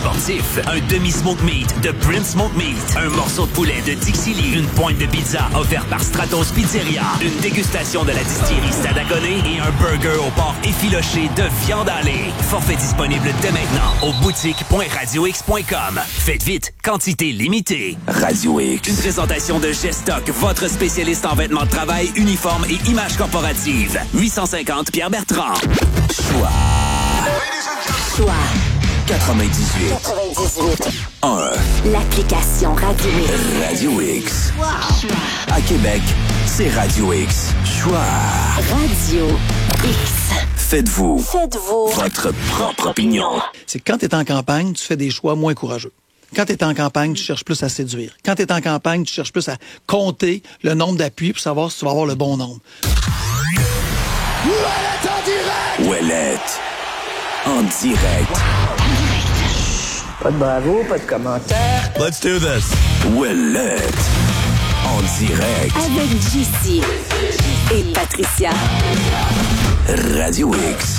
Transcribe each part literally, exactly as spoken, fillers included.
sportifs. Un demi-smoke meat de Prince Smoke Meat. Un morceau de poulet de Dixie Lee. Une pointe de pizza offerte par Stratos Pizzeria. Une dégustation de la distillerie Stadaconé et un burger au porc effiloché de viande hachée. Forfait disponible dès maintenant au boutique point radio x point com. Faites vite, quantité limitée. Radio X. Une présentation de Gestock, votre spécialiste en vêtements de travail, uniformes et images corporatives. huit cent cinquante Pierre Bertrand. Choix. Choix. quatre-vingt-dix-huit. quatre-vingt-dix-huit. un. L'application Radio X. Radio X. Wow. À Québec, c'est Radio X. Choix. Radio X. Faites-vous. Faites-vous. Votre propre opinion. C'est que quand tu es en campagne, tu fais des choix moins courageux. Quand tu es en campagne, tu cherches plus à séduire. Quand tu es en campagne, tu cherches plus à compter le nombre d'appuis pour savoir si tu vas avoir le bon nombre. Ouellette en direct! Ouellette en direct. Pas de bravo, pas de commentaire. Let's do this. Ouellette en direct. Avec J C et Patricia. Radio X.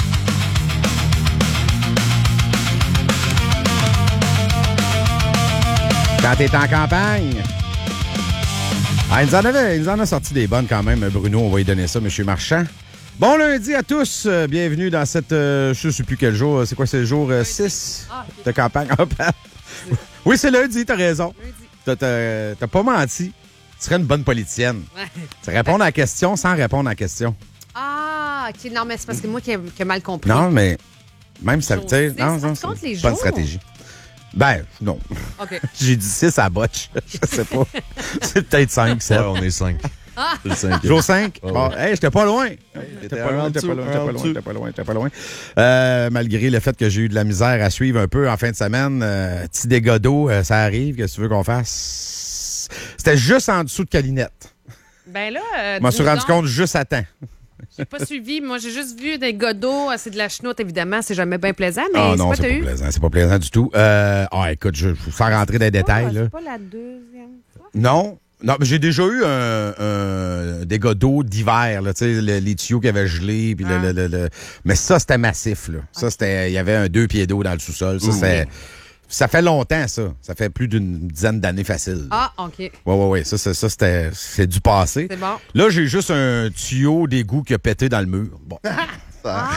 Quand t'es en campagne. Ah, il, nous en avait, il nous en a sorti des bonnes quand même, Bruno. On va lui donner ça, M. Marchand. Bon lundi à tous. Euh, bienvenue dans cette... Euh, je ne sais plus quel jour. C'est quoi, c'est le jour euh, six ah, okay. de campagne? Oui, c'est lundi, t'as raison. T'as, t'as, t'as pas menti. Tu serais une bonne politicienne. Tu réponds à la question sans répondre à la question. Ah, OK. Non, mais c'est parce que moi qui ai, qui ai mal compris. Non, mais même ça... Tu sais, non, non, c'est les bonne stratégie. Ben, non. OK. J'ai dit six à botch. Je sais pas. C'est peut-être cinq, sept. Ouais, on est cinq. Ah! C'est le jour cinq. Oh, bon, ouais. hey, j'étais pas loin. J'étais pas loin, j'étais pas loin, j'étais pas loin, j'étais pas loin, j'étais pas loin. Euh, malgré le fait que j'ai eu de la misère à suivre un peu en fin de semaine, euh, petit dégât d'eau, euh, ça arrive. Qu'est-ce que tu veux qu'on fasse? C'était juste en dessous de Calinette. Ben là... Euh, je m'en suis rendu compte juste à temps. J'ai pas suivi. Moi, j'ai juste vu des godots. C'est de la chenoute, évidemment. C'est jamais bien plaisant, mais oh, c'est non, pas c'est t'as pas eu? plaisant. C'est pas plaisant du tout. Euh, ah, écoute, je, sans rentrer dans les détails. C'est là. pas la deuxième fois? Non. Non, mais j'ai déjà eu un, un dégât d'eau d'hiver, là, tu sais, le, les tuyaux qui avaient gelé, puis ah. le, le, le, mais ça, c'était massif, là. Ça, okay. c'était, il y avait un deux pieds d'eau dans le sous-sol. Ça, c'est, ça fait longtemps, ça. Ça fait plus d'une dizaine d'années facile. Ah, OK. Oui, oui, oui. Ça, ça, ça c'était, c'est du passé. C'est bon. Là, j'ai juste un tuyau d'égout qui a pété dans le mur. Bon. Ah,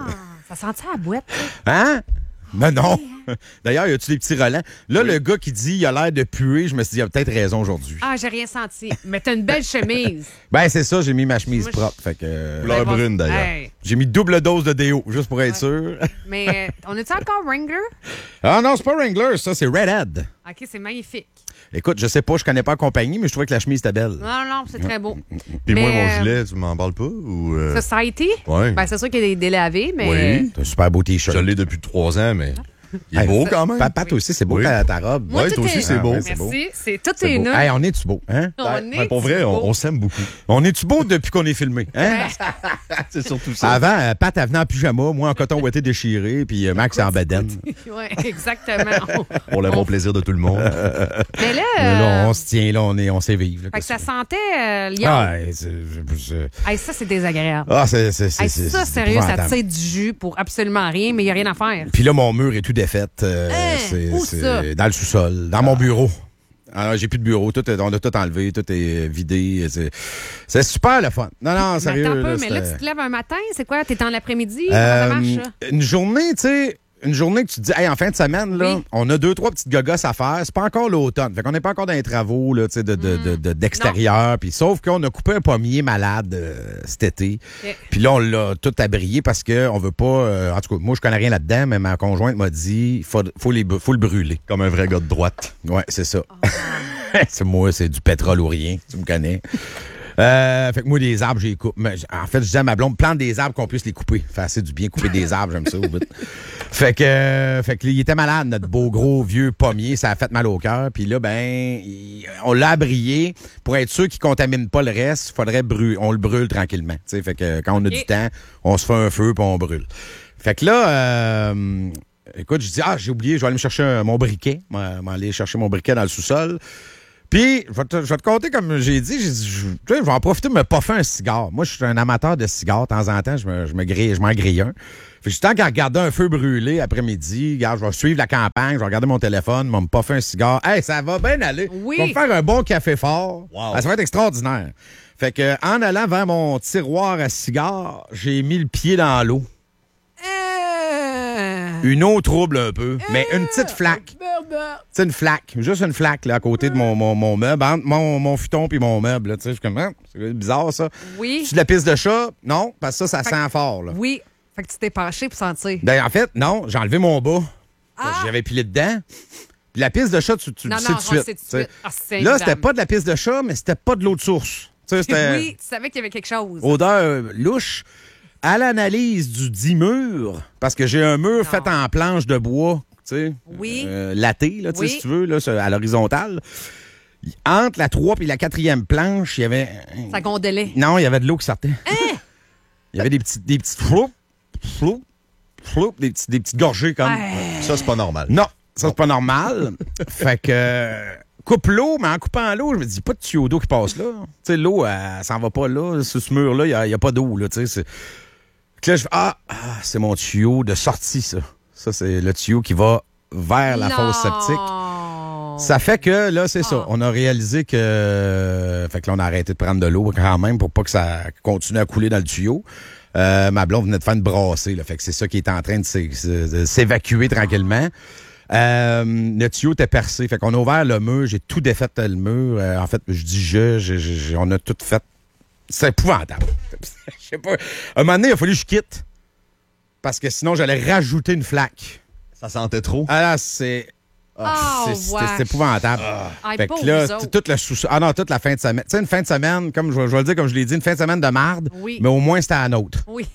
ça sentait la boîte. Hein? Mais non. D'ailleurs, y a-tu des petits relents? Là, oui. Le gars qui dit il a l'air de puer, je me suis dit, il a peut-être raison aujourd'hui. Ah, j'ai rien senti. Mais t'as une belle chemise. Ben, c'est ça, j'ai mis ma chemise Moi, propre. Fait que. Couleur bon, brune, d'ailleurs. Hey. J'ai mis double dose de déo, juste pour être ouais. sûr. Mais euh, on est-tu encore Wrangler? Ah non, c'est pas Wrangler, ça, c'est Redhead. OK, c'est magnifique. Écoute, je sais pas, je connais pas la compagnie, mais je trouvais que la chemise était belle. Non, non, c'est très beau. Puis mais, moi, mon euh, gilet, tu m'en parles pas? Ou euh... Society? Oui. Ben, c'est sûr qu'il y a des délavés, mais. Oui. C'est un super beau T-shirt. Je l'ai depuis trois ans, mais. Il est hey, beau quand même. Pat, toi aussi, c'est beau oui. ta, ta robe. Moi, ouais, toi aussi, est... c'est beau. Ah, merci. C'est beau. C'est, tout c'est est beau. neuf. Hey, on est-tu beau? Hein? On ben, est pour vrai, on, on s'aime beaucoup. On est-tu beau depuis qu'on est filmé? Hein? C'est surtout ça. Avant, euh, Pat, elle venait en pyjama, moi en coton ouaté déchiré, puis euh, Max en bedaine. Oui, exactement. Pour le bon plaisir de tout le monde. Mais là, euh... là on se tient, là, on, est, on s'est vivre. Là, fait que ça sentait euh, Lyon. Ah, c'est, c'est... Hey, ça, c'est désagréable. Ah, c'est, c'est, c'est, hey, c'est, ça, c'est sérieux, ça tire du jus pour absolument rien, mais il n'y a rien à faire. Puis là, mon mur est tout défait. Euh, hein? c'est, Où c'est ça? dans le sous-sol, dans ah. mon bureau. Alors, j'ai plus de bureau. Tout, on a tout enlevé, tout est vidé. C'est, c'est super le fun. Non, non, sérieux. Attends un peu, là, mais là, tu te lèves un matin, c'est quoi? T'es en l'après-midi? Euh, Comment ça marche, ça? Une journée, tu sais... Une journée que tu te dis, hey, en fin de semaine, là, oui. on a deux, trois petites gogosses à faire. C'est pas encore l'automne. Fait qu'on n'est pas encore dans les travaux là, de, de, de, de, d'extérieur. Puis sauf qu'on a coupé un pommier malade euh, cet été. Okay. Puis là, on l'a tout abrié parce qu'on veut pas. Euh, en tout cas, moi, je connais rien là-dedans, mais ma conjointe m'a dit, il faut, faut, les, faut le brûler. Comme un vrai gars de droite. Ouais, c'est ça. Oh. C'est moi, c'est du pétrole ou rien. Tu me connais. Euh, fait que moi, les arbres, je les coupe. Mais, en fait, je dis à ma blonde, plante des arbres qu'on puisse les couper. Fait assez du bien couper des arbres, j'aime ça. Au bout. Fait que, euh, fait que, il était malade, notre beau gros vieux pommier. Ça a fait mal au cœur. Puis là, ben, il, on l'a abrié. Pour être sûr qu'il contamine pas le reste, il faudrait brûler. On le brûle tranquillement. T'sais, fait que quand on a okay. du temps, on se fait un feu puis on brûle. Fait que là, euh, écoute, je dis, ah, j'ai oublié, je vais aller me chercher un, mon briquet. Je vais aller chercher mon briquet dans le sous-sol. Puis, je vais te, je vais te compter, comme j'ai dit, j'ai dit, je, tu sais, je vais en profiter de me puffer un cigare. Moi, je suis un amateur de cigares. De temps en temps, je, me, je, me grille, je m'en grille un. Fait que juste tant qu'à regarder un feu brûlé après-midi, regarde, je vais suivre la campagne, je vais regarder mon téléphone, je vais me puffer un cigare. Hey, ça va bien aller. Oui. Je vais me faire un bon café fort. Wow. Ah, ça va être extraordinaire. Fait que, en allant vers mon tiroir à cigares, j'ai mis le pied dans l'eau. Euh... Une eau trouble un peu, mais une petite flaque. C'est une flaque, juste une flaque là, à côté de mon, mon, mon meuble, entre mon, mon futon puis mon meuble. Là, tu sais, je suis comme, hein, c'est bizarre ça. Oui. C'est de la piste de chat? Non, parce que ça, ça sent fort. Là. Oui. Fait que tu t'es penché pour sentir. Ben, en fait, non, j'ai enlevé mon bas. Ah. J'avais pilé dedans. Puis la piste de chat, tu, tu Non, le non, sais on tout de sait suite. tout de suite. Ah, c'est Là, évident. c'était pas de la piste de chat, mais c'était pas de l'eau de source. Tu sais, c'était Oui, tu savais qu'il y avait quelque chose. odeur euh, louche. À l'analyse du dit mur, parce que j'ai un mur Non. fait en planche de bois, tu sais, Oui. euh, latté, là, tu sais, Oui. si tu veux, là, sur- à l'horizontale. Entre la trois et la quatrième planche, il y avait... Ça gondelait. Non, il y avait de l'eau qui sortait. Hein? Il y avait des petits, des petites floups, floups, floups, des, petits, des petites gorgées comme... Hey. Ça, c'est pas normal. Non, ça, c'est pas normal. Fait que... euh, coupe l'eau, mais en coupant l'eau, je me dis, pas de tuyau d'eau qui passe là. Tu sais, l'eau, elle s'en va pas là. Sur ce mur-là, il n'y a, a pas d'eau, là, tu sais. c'est- que là, je fais, ah, ah, c'est mon tuyau de sortie, ça. Ça, c'est le tuyau qui va vers la Non. fosse septique. Ça fait que, là, c'est ça. Ah. On a réalisé que... Fait que là, on a arrêté de prendre de l'eau quand même pour pas que ça continue à couler dans le tuyau. Euh, ma blonde venait de faire une brassée, là. Fait que c'est ça qui est en train de s'é- de s'évacuer tranquillement. Euh, le tuyau était percé. Fait qu'on a ouvert le mur. J'ai tout défait le mur. Euh, en fait, je dis je, je- je- on a tout fait. C'est épouvantable. Je sais pas. Un moment donné, il a fallu que je quitte. Parce que sinon, j'allais rajouter une flaque. Ça sentait trop. Ah là, c'est... Ah, c'est- c'est wesh. c'est épouvantable. Ah, Fait pauvre que là, vous autres. t- toute la sous Ah non, toute la fin de semaine. Tu sais, une fin de semaine, comme je, vais- je vais le dire, comme je l'ai dit, une fin de semaine de marde, Oui. mais au moins c'était à la nôtre. Oui.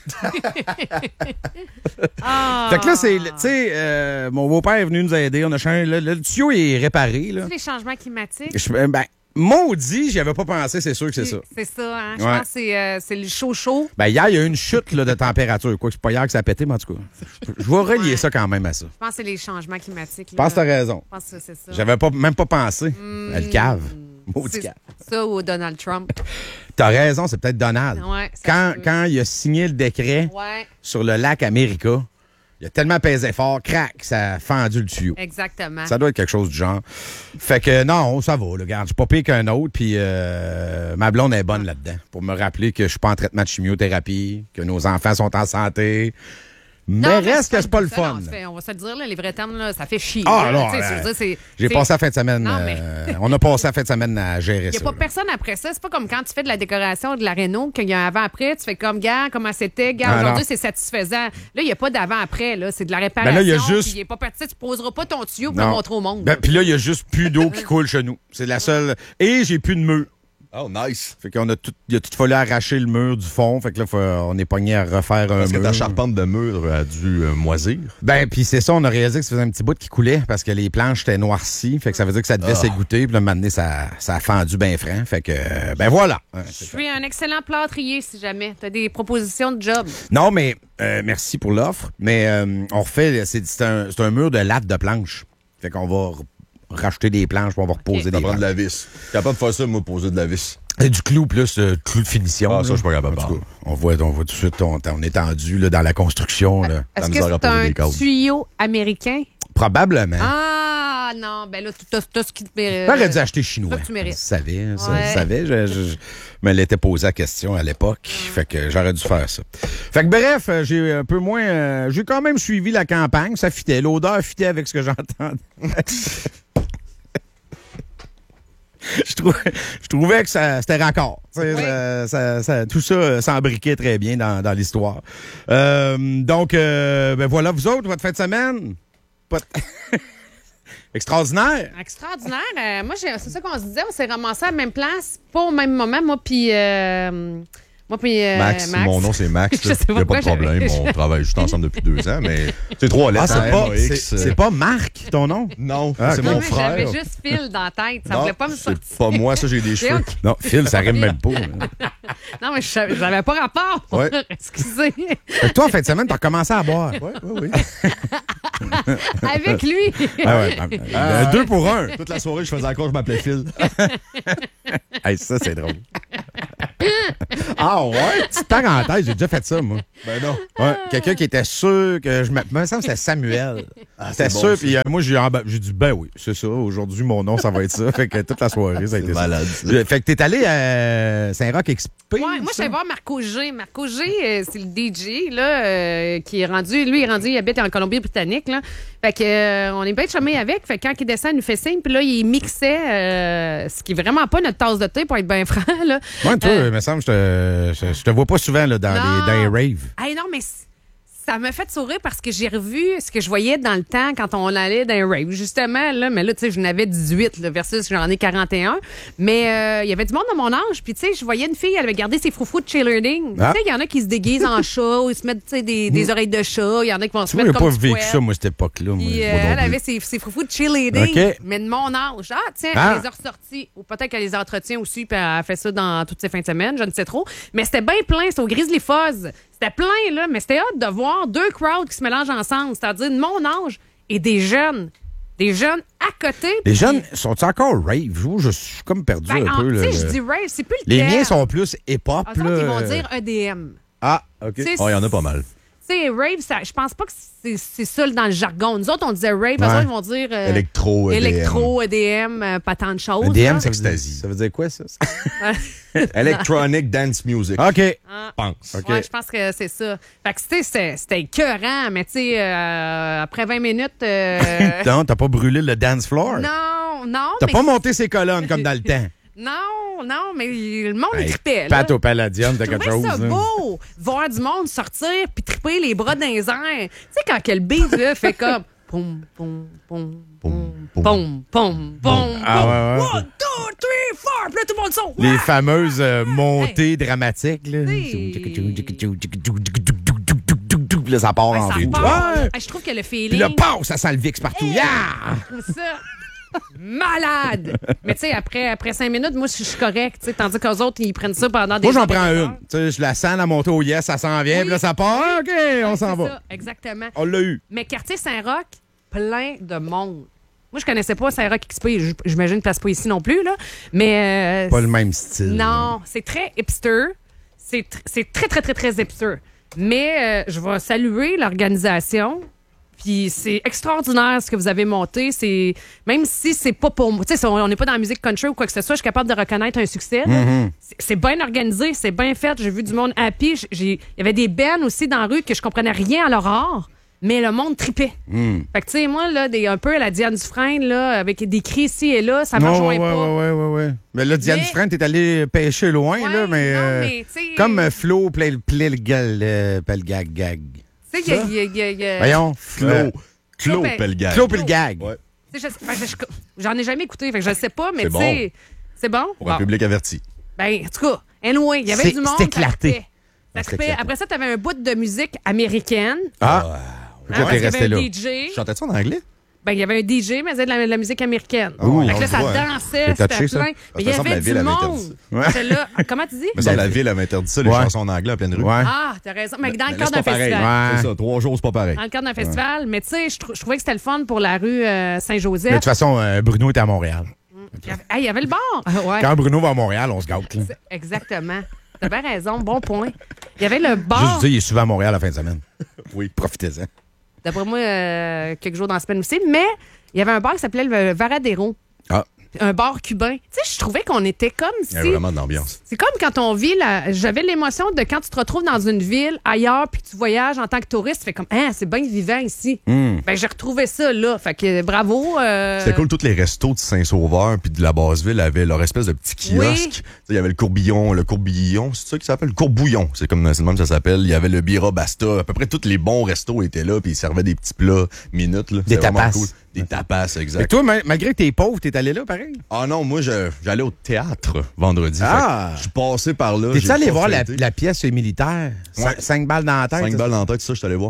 Ah. Fait que là, c'est, tu sais, euh, mon beau-père est venu nous aider. On a changé, le, le tuyau est réparé, là. Tous les changements climatiques. Je- euh, ben, maudit, j'y avais pas pensé, c'est sûr que c'est ça. C'est ça, hein? Je Ouais. pense que c'est, euh, c'est le chaud-chaud. Ben, hier, il y a eu une chute là, de température. Quoi que c'est pas hier que ça a pété, mais en tout cas, je vais relier Ouais. ça quand même à ça. Je pense que c'est les changements climatiques. Je pense que t'as raison. Je pense que c'est ça. J'avais pas, même pas pensé. Le cave. Maudit C'est cave. ça ou Donald Trump. T'as raison, c'est peut-être Donald. Ouais, ça quand, se peut. quand il a signé le décret Ouais, sur le lac America, il a tellement pesé fort, crac, ça a fendu le tuyau. exactement. Ça doit être quelque chose du genre. Fait que non, ça va. Là, regarde, je suis pas pire qu'un autre. Puis euh, ma blonde est bonne là-dedans pour me rappeler que je suis pas en traitement de chimiothérapie, que nos enfants sont en santé. Mais Non, reste que c'est pas le ça, fun. non, ça fait- on va se le dire, là, les vrais termes, là, ça fait chier. Ah, là, non, tu sais, euh, je veux dire, c'est- J'ai c'est- passé la fin de semaine. Non, mais- euh, on a passé la fin de semaine à gérer Il n'y ça. a pas là. personne après ça. C'est pas comme quand tu fais de la décoration de la réno, qu'il y a un avant-après, tu fais comme, gars, comment c'était, gars, Ah, aujourd'hui, non. c'est satisfaisant. Là, il n'y a pas d'avant-après, là. C'est de la réparation. Ben là, il y a juste- puis il est pas parti, tu poseras pas ton tuyau pour Non. le montrer au monde. Ben, puis là, il y a juste plus d'eau qui coule chez nous. C'est la seule. Et j'ai plus de mur. Oh, nice. Fait qu'on a tout, il a tout fallu arracher le mur du fond. Fait que là, faut- on est pogné à refaire un Parce que mur. ta charpente de mur a dû euh, moisir. Ben, puis c'est ça, on a réalisé que ça faisait un petit bout qui coulait parce que les planches étaient noircies. Fait que ça veut dire que ça devait Ah. s'égoutter. Puis là, maintenant, ça, ça a fendu bien franc. Fait que, euh, ben voilà. Ouais, Je c'est ça. suis un excellent plâtrier, si jamais. Tu as des propositions de job. Non, mais euh, merci pour l'offre. Mais euh, on refait, c'est c'est un, c'est un mur de latte de planches. Fait qu'on va r- racheter des planches, puis on va reposer Ça des prend de planches. la vis. Capable de faire ça, moi, poser de la vis. C'est du clou plus euh, clou de finition. Ah, là. ça, je suis pas capable. En tout cas, on voit, on voit tout de suite, on, on est tendu là, dans la construction. Là. Est-ce que misère à c'est poser un des câbles. tuyau américain? Probablement. Ah, non. Ben là, tu as ce qui te mérite. J'aurais dû acheter chinois. ça que tu mérites. Je savais, ça, Ouais. je savais. Je, je- je me l'étais posé la question à l'époque. Fait que j'aurais dû faire ça. Fait que bref, euh, j'ai un peu moins... euh, j'ai quand même suivi la campagne. Ça fitait. L'odeur fitait avec ce que j'entendais. Je trouvais, je trouvais que ça, c'était raccord. Tu sais, Oui. ça- ça- ça- tout ça euh, s'embriquait très bien dans, dans l'histoire. Euh, donc, euh, ben voilà, vous autres, votre fin de semaine? Pas de- Extraordinaire. Extraordinaire. Euh, moi, j'ai- c'est ça qu'on se disait. On s'est ramassés à la même place, pas au même moment, moi puis euh, moi puis euh, Max, mon nom c'est Max. Je Il sais n'y pas a pas de pourquoi problème. j'avais- On travaille juste ensemble depuis deux ans, mais c'est trois lettres. Ah, c'est pas, M A X, c'est- euh, c'est pas Marc, ton nom? Non, Ah, c'est ok. Non, mon mais frère. J'avais juste Phil dans la tête. Ça Non, voulait pas me c'est sortir. pas moi, ça, j'ai des C'est cheveux. ok. Non, Phil, ça rime même pas. là. Non, mais je savais- j'avais pas rapport. Ouais. Excusez. Fait que toi, en fin de semaine, t'as recommencé à boire. Oui, oui, oui. Avec lui. Ah ouais, euh, deux pour un. Toute la soirée, je faisais encore, je m'appelais Phil. Hey, ça, c'est drôle. Ah ouais? Petite parenthèse, j'ai déjà fait ça, moi. Ben non. Ouais, quelqu'un qui était sûr que je me. me semble que c'était Samuel. Ah, C'était c'est bon, sûr, ça. puis euh, moi, j'ai emba- j'ai dit, ben oui, c'est ça. Aujourd'hui, mon nom, ça va être ça. Fait que toute la soirée, ça a C'est été malade, ça. ça. Fait que t'es allé à Saint-Roch X P. Ouais, moi, je ça? vais voir Marco G. Marco G, euh, c'est le D J, là, euh, qui est rendu, lui, il est rendu, il habite en Colombie-Britannique, là. Fait que, euh, on est bien chumés avec. Fait que quand il descend, il nous fait signe, puis là, il mixait, euh, ce qui est vraiment pas notre tasse de thé, pour être bien franc, là. Ouais, toi, Euh, il me semble, je te, je, je te vois pas souvent là, dans, Non. les, dans les raves. Hey, non, mais c- ça m'a fait sourire parce que j'ai revu ce que je voyais dans le temps quand on allait dans un rave. Justement, là, mais là, tu sais, je n'avais dix-huit, là, versus j'en ai quarante et un. Mais euh, il y avait du monde de mon âge. Puis, tu sais, je voyais une fille, elle avait gardé ses froufrous de cheerleading. Ah. Tu sais, il y en a qui se déguisent en chat ou ils se mettent, tu sais, des, des oreilles de chat. Il y en a qui vont se Tu vois, j'ai mettre pas comme du vécu poil. ça, moi, cette époque-là. moi. Puis, euh, Moi non elle plus. avait ses, ses froufrous de cheerleading, OK. mais de mon âge. Ah, tiens, Ah. elle les a ressortis. Ou peut-être qu'elle les entretient aussi, puis elle fait ça dans toutes ses fins de semaine, je ne sais trop. Mais c'était bien plein, c'était au Grizzly Fuzz. C'était plein, là, mais c'était hâte de voir deux crowds qui se mélangent ensemble, c'est-à-dire de mon âge et des jeunes. Des jeunes à côté. Les puis- jeunes sont encore rave? Je, je suis comme perdu Ben, un en- peu. tu là, sais, je le- dis rave, c'est plus le Les terme. miens sont plus hip-hop. Eux autres, là. ils vont dire E D M. Ah, OK. Tu sais, Oh, il y en a pas mal. Tu sais, rave, ça, je pense pas que c'est c'est ça dans le jargon. Nous autres, on disait rave, eux Ouais. autres, ils vont dire... euh, Électro, E D M. Électro, E D M, euh, pas tant de choses. Le D M, là. ça veut, dire, Ecstasy. ça veut dire quoi, ça? Electronic Dance Music. OK. Pense. OK. Ouais, je pense que c'est ça. Fait que, tu sais, c'était- c'était écœurant, mais tu sais, euh, après vingt minutes... euh, Non, t'as pas brûlé le dance floor? non, non, T'as mais... pas monté ses colonnes comme dans le temps? Non, non, mais le monde Hey, tripait, là. Pat au Palladium, t'as Je quelque trouvais chose. ça là. beau, voir du monde sortir puis triper les bras dans les airs. Tu sais, quand quel beat, là, fait comme... Pom, pom, pom, pom, pom, pom, pom, Ah, ouais, ouais. One, two, three, four. Puis là, tout le monde saute. Les fameuses euh, montées dramatiques. Là. Hey. Puis là, ça part Ouais, en ça vue. part. Ouais. Ah, je trouve que le feeling... Puis là, pow, ça sent le VIX partout. Hey. Yeah! Je trouve ça malade. Mais tu sais, après, après cinq minutes, moi, je suis correct. tu sais, Tandis qu'eux autres, ils prennent ça pendant des Moi, j'en heures et prends des une. heures. Tu sais, je la sens, la montée au yes, ça s'en vient. Oui. Puis là, ça part. Ah, OK, on Ouais, s'en c'est va. ça, exactement. On l'a eu. Mais quartier Saint-Roch, plein de monde. Moi, je connaissais pas Saint-Roch X P. J- J'imagine que place pas ici non plus, là. Mais. euh, Pas le même style. Non, c'est très hipster. C'est tr- c'est très, très, très, très hipster. Mais euh, je vais saluer l'organisation. Puis c'est extraordinaire ce que vous avez monté. C'est même si c'est pas pour moi. Tu sais, on n'est pas dans la musique country ou quoi que ce soit, je suis capable de reconnaître un succès. là. C'est- C'est bien organisé, c'est bien fait. J'ai vu du monde happy. J'ai- Il y avait des bennes aussi dans la rue que je comprenais rien à leur art. Mais le monde tripait. Fait que, tu sais, moi, là, des, un peu à la Diane Dufresne, là, avec des cris ici et là, ça me Non, rejoint ouais, pas. ouais, ouais, ouais, ouais. Mais là, Diane Mais- Dufresne, t'es allé pêcher loin, Ouais, là, mais. non, euh, mais, tu sais- comme euh, Flo, play le play le gal, euh, pas le gag, gag. Tu sais, il y a- il y a- il y a- il y a- Voyons. Flo. Euh, Clos ben- Pelgag. Flo, puis le gag. Ouais. tu sais, je- ben, je- je- J'en ai jamais écouté, fait que je sais pas, mais C'est tu sais, c'est bon? Pour un Bon. public averti. Ben, en tout cas, anyway, il y avait C'est- du monde. c'est ça éclaté. tripait. Ça Ah, c'est tripait. éclaté. Après ça, tu avais un bout de musique américaine. Ah. Hein, Là, parce t'es qu'il y resté avait là. un D J. Chantais-tu en anglais? Ben, il y avait un D J, mais c'était de la, de la musique américaine. oui, Fait que on là, le ça voit, hein. dansait, C'est touché, c'était ça. plein. Ça Mais il y ressemble à avait la du ville avait monde. interdit Ouais. J'étais là. Comment tu dis? Mais ça, la ville avait interdit ça, les Ouais. chansons en anglais en pleine rue. Ouais. Ah, t'as raison. Mais dans le Mais là, cadre c'est d'un pas pareil. festival. Ouais. C'est ça, trois jours, c'est pas pareil. Dans le cadre d'un festival. Mais tu sais, je, trou- je trouvais que c'était le fun pour la rue euh, Mais Saint-Joseph. de toute façon, euh, Bruno était à Montréal. Il y avait, ah, il y avait le bar. Ouais. Quand Bruno va à Montréal, on se gâte. là. Exactement. T'as bien raison. Bon point. Il y avait le bar. Juste dire, il est souvent à Montréal la fin de semaine. Oui. Profitez-en. D'après moi, euh, quelques jours dans la semaine aussi. Mais il y avait un bar qui s'appelait le Varadero. Ah. Un bar cubain. Tu sais, je trouvais qu'on était comme si... Il y a vraiment de l'ambiance. C'est comme quand on vit, la... j'avais l'émotion de quand tu te retrouves dans une ville ailleurs puis que tu voyages en tant que touriste, tu fais comme, ah, c'est bien vivant ici. Hmm. Ben, j'ai retrouvé ça, là. Fait que bravo. euh, C'était cool, tous les restos de Saint-Sauveur puis de la Basse-Ville avaient leur espèce de petit kiosque. Oui. Tu sais, il y avait le courbillon, le courbillon, c'est ça qui s'appelle? Le courbouillon, c'est comme c'est le même que ça s'appelle. Il y avait le Bira Basta. À peu près tous les bons restos étaient là puis ils servaient des petits plats minutes. Là. Des C'était vraiment tapas. cool. Des tapas, Fait que exact. toi, mal- malgré que t'es pauvre, t'es allé là, pareil? Ah non, moi, je- j'allais au théâtre vendredi. Ah. Fait que je suis passé par là. T'es-tu j'ai allé pas voir la, fêté. la pièce militaire? Cin- Ouais. Cinq balles dans la tête? Cinq ça? balles dans la tête, ça, je suis allé voir.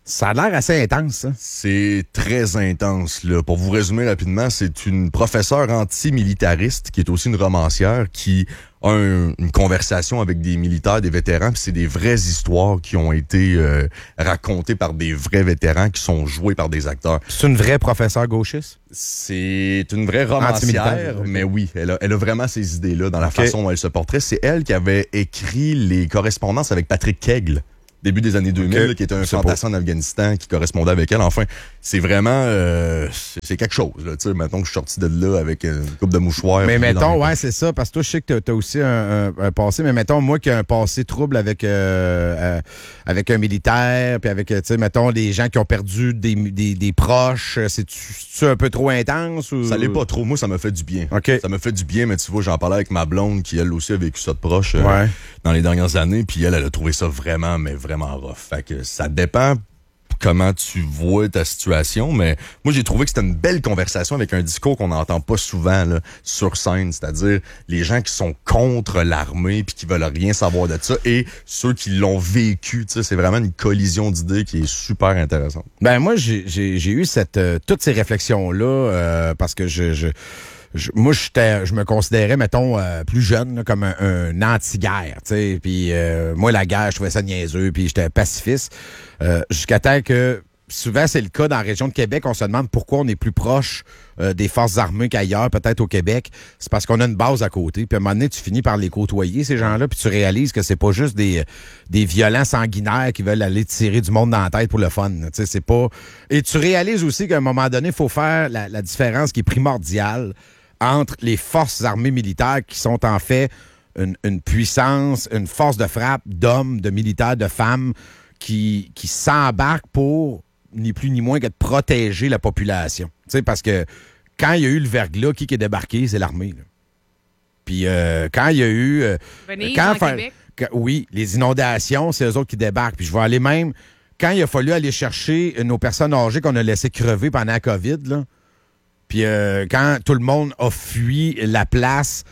Ça a l'air assez intense, ça. C'est très intense, là. Pour vous résumer rapidement, c'est une professeure anti-militariste qui est aussi une romancière qui a un, une conversation avec des militaires, des vétérans, puis c'est des vraies histoires qui ont été euh, racontées par des vrais vétérans qui sont joués par des acteurs. C'est une vraie professeure gauchiste? C'est une vraie romancière, mais oui, elle a, elle a vraiment ces idées-là dans la okay. façon dont elle se portrait. C'est elle qui avait écrit les correspondances avec Patrick Kegle. Début des années deux mille, okay. là, qui était un fantassin en Afghanistan qui correspondait avec elle. Enfin, c'est vraiment... Euh, c'est, c'est quelque chose. Là, mettons que je suis sorti de là avec une coupe de mouchoirs. Mais mettons, ouais, c'est ça. Parce que toi, je sais que tu as aussi un, un, un passé. Mais mettons, moi qui ai un passé trouble avec euh, euh, avec un militaire, puis avec, tu sais, mettons, des gens qui ont perdu des, des, des proches. C'est-tu, c'est-tu un peu trop intense? Ou... Ça l'est pas trop. Moi, ça me fait du bien. Okay. Ça me fait du bien, mais tu vois, j'en parlais avec ma blonde qui, elle aussi, a vécu ça de proche euh, ouais. dans les dernières années. Puis elle, elle a trouvé ça vraiment, mais vraiment vraiment rough. Fait que ça dépend comment tu vois ta situation, mais moi, j'ai trouvé que c'était une belle conversation avec un discours qu'on n'entend pas souvent là, sur scène, c'est-à-dire les gens qui sont contre l'armée puis qui veulent rien savoir de ça et ceux qui l'ont vécu. Tu sais, c'est vraiment une collision d'idées qui est super intéressante. Ben moi, j'ai, j'ai, j'ai eu cette euh, toutes ces réflexions-là euh, parce que je... je... Je, moi, j'étais, je me considérais, mettons, euh, plus jeune, là, comme un, un anti-guerre, tu sais. Puis euh, moi, la guerre, je trouvais ça niaiseux, puis j'étais pacifiste. Euh, jusqu'à temps que, souvent, c'est le cas dans la région de Québec, on se demande pourquoi on est plus proche euh, des forces armées qu'ailleurs, peut-être au Québec. C'est parce qu'on a une base à côté. Puis à un moment donné, tu finis par les côtoyer, ces gens-là, puis tu réalises que c'est pas juste des, des violents sanguinaires qui veulent aller tirer du monde dans la tête pour le fun. Tu sais, c'est pas... Et tu réalises aussi qu'à un moment donné, il faut faire la, la différence qui est primordiale entre les forces armées militaires qui sont en fait une, une puissance, une force de frappe d'hommes, de militaires, de femmes qui, qui s'embarquent pour ni plus ni moins que de protéger la population. Tu sais, parce que quand il y a eu le verglas, qui, qui est débarqué, c'est l'armée. Là. Puis euh, quand il y a eu... Euh, Venise, quand, en fa- Québec. quand, oui, les inondations, c'est eux autres qui débarquent. Puis je vais aller même... Quand il a fallu aller chercher nos personnes âgées qu'on a laissées crever pendant la COVID, là, puis euh, quand tout le monde a fui la place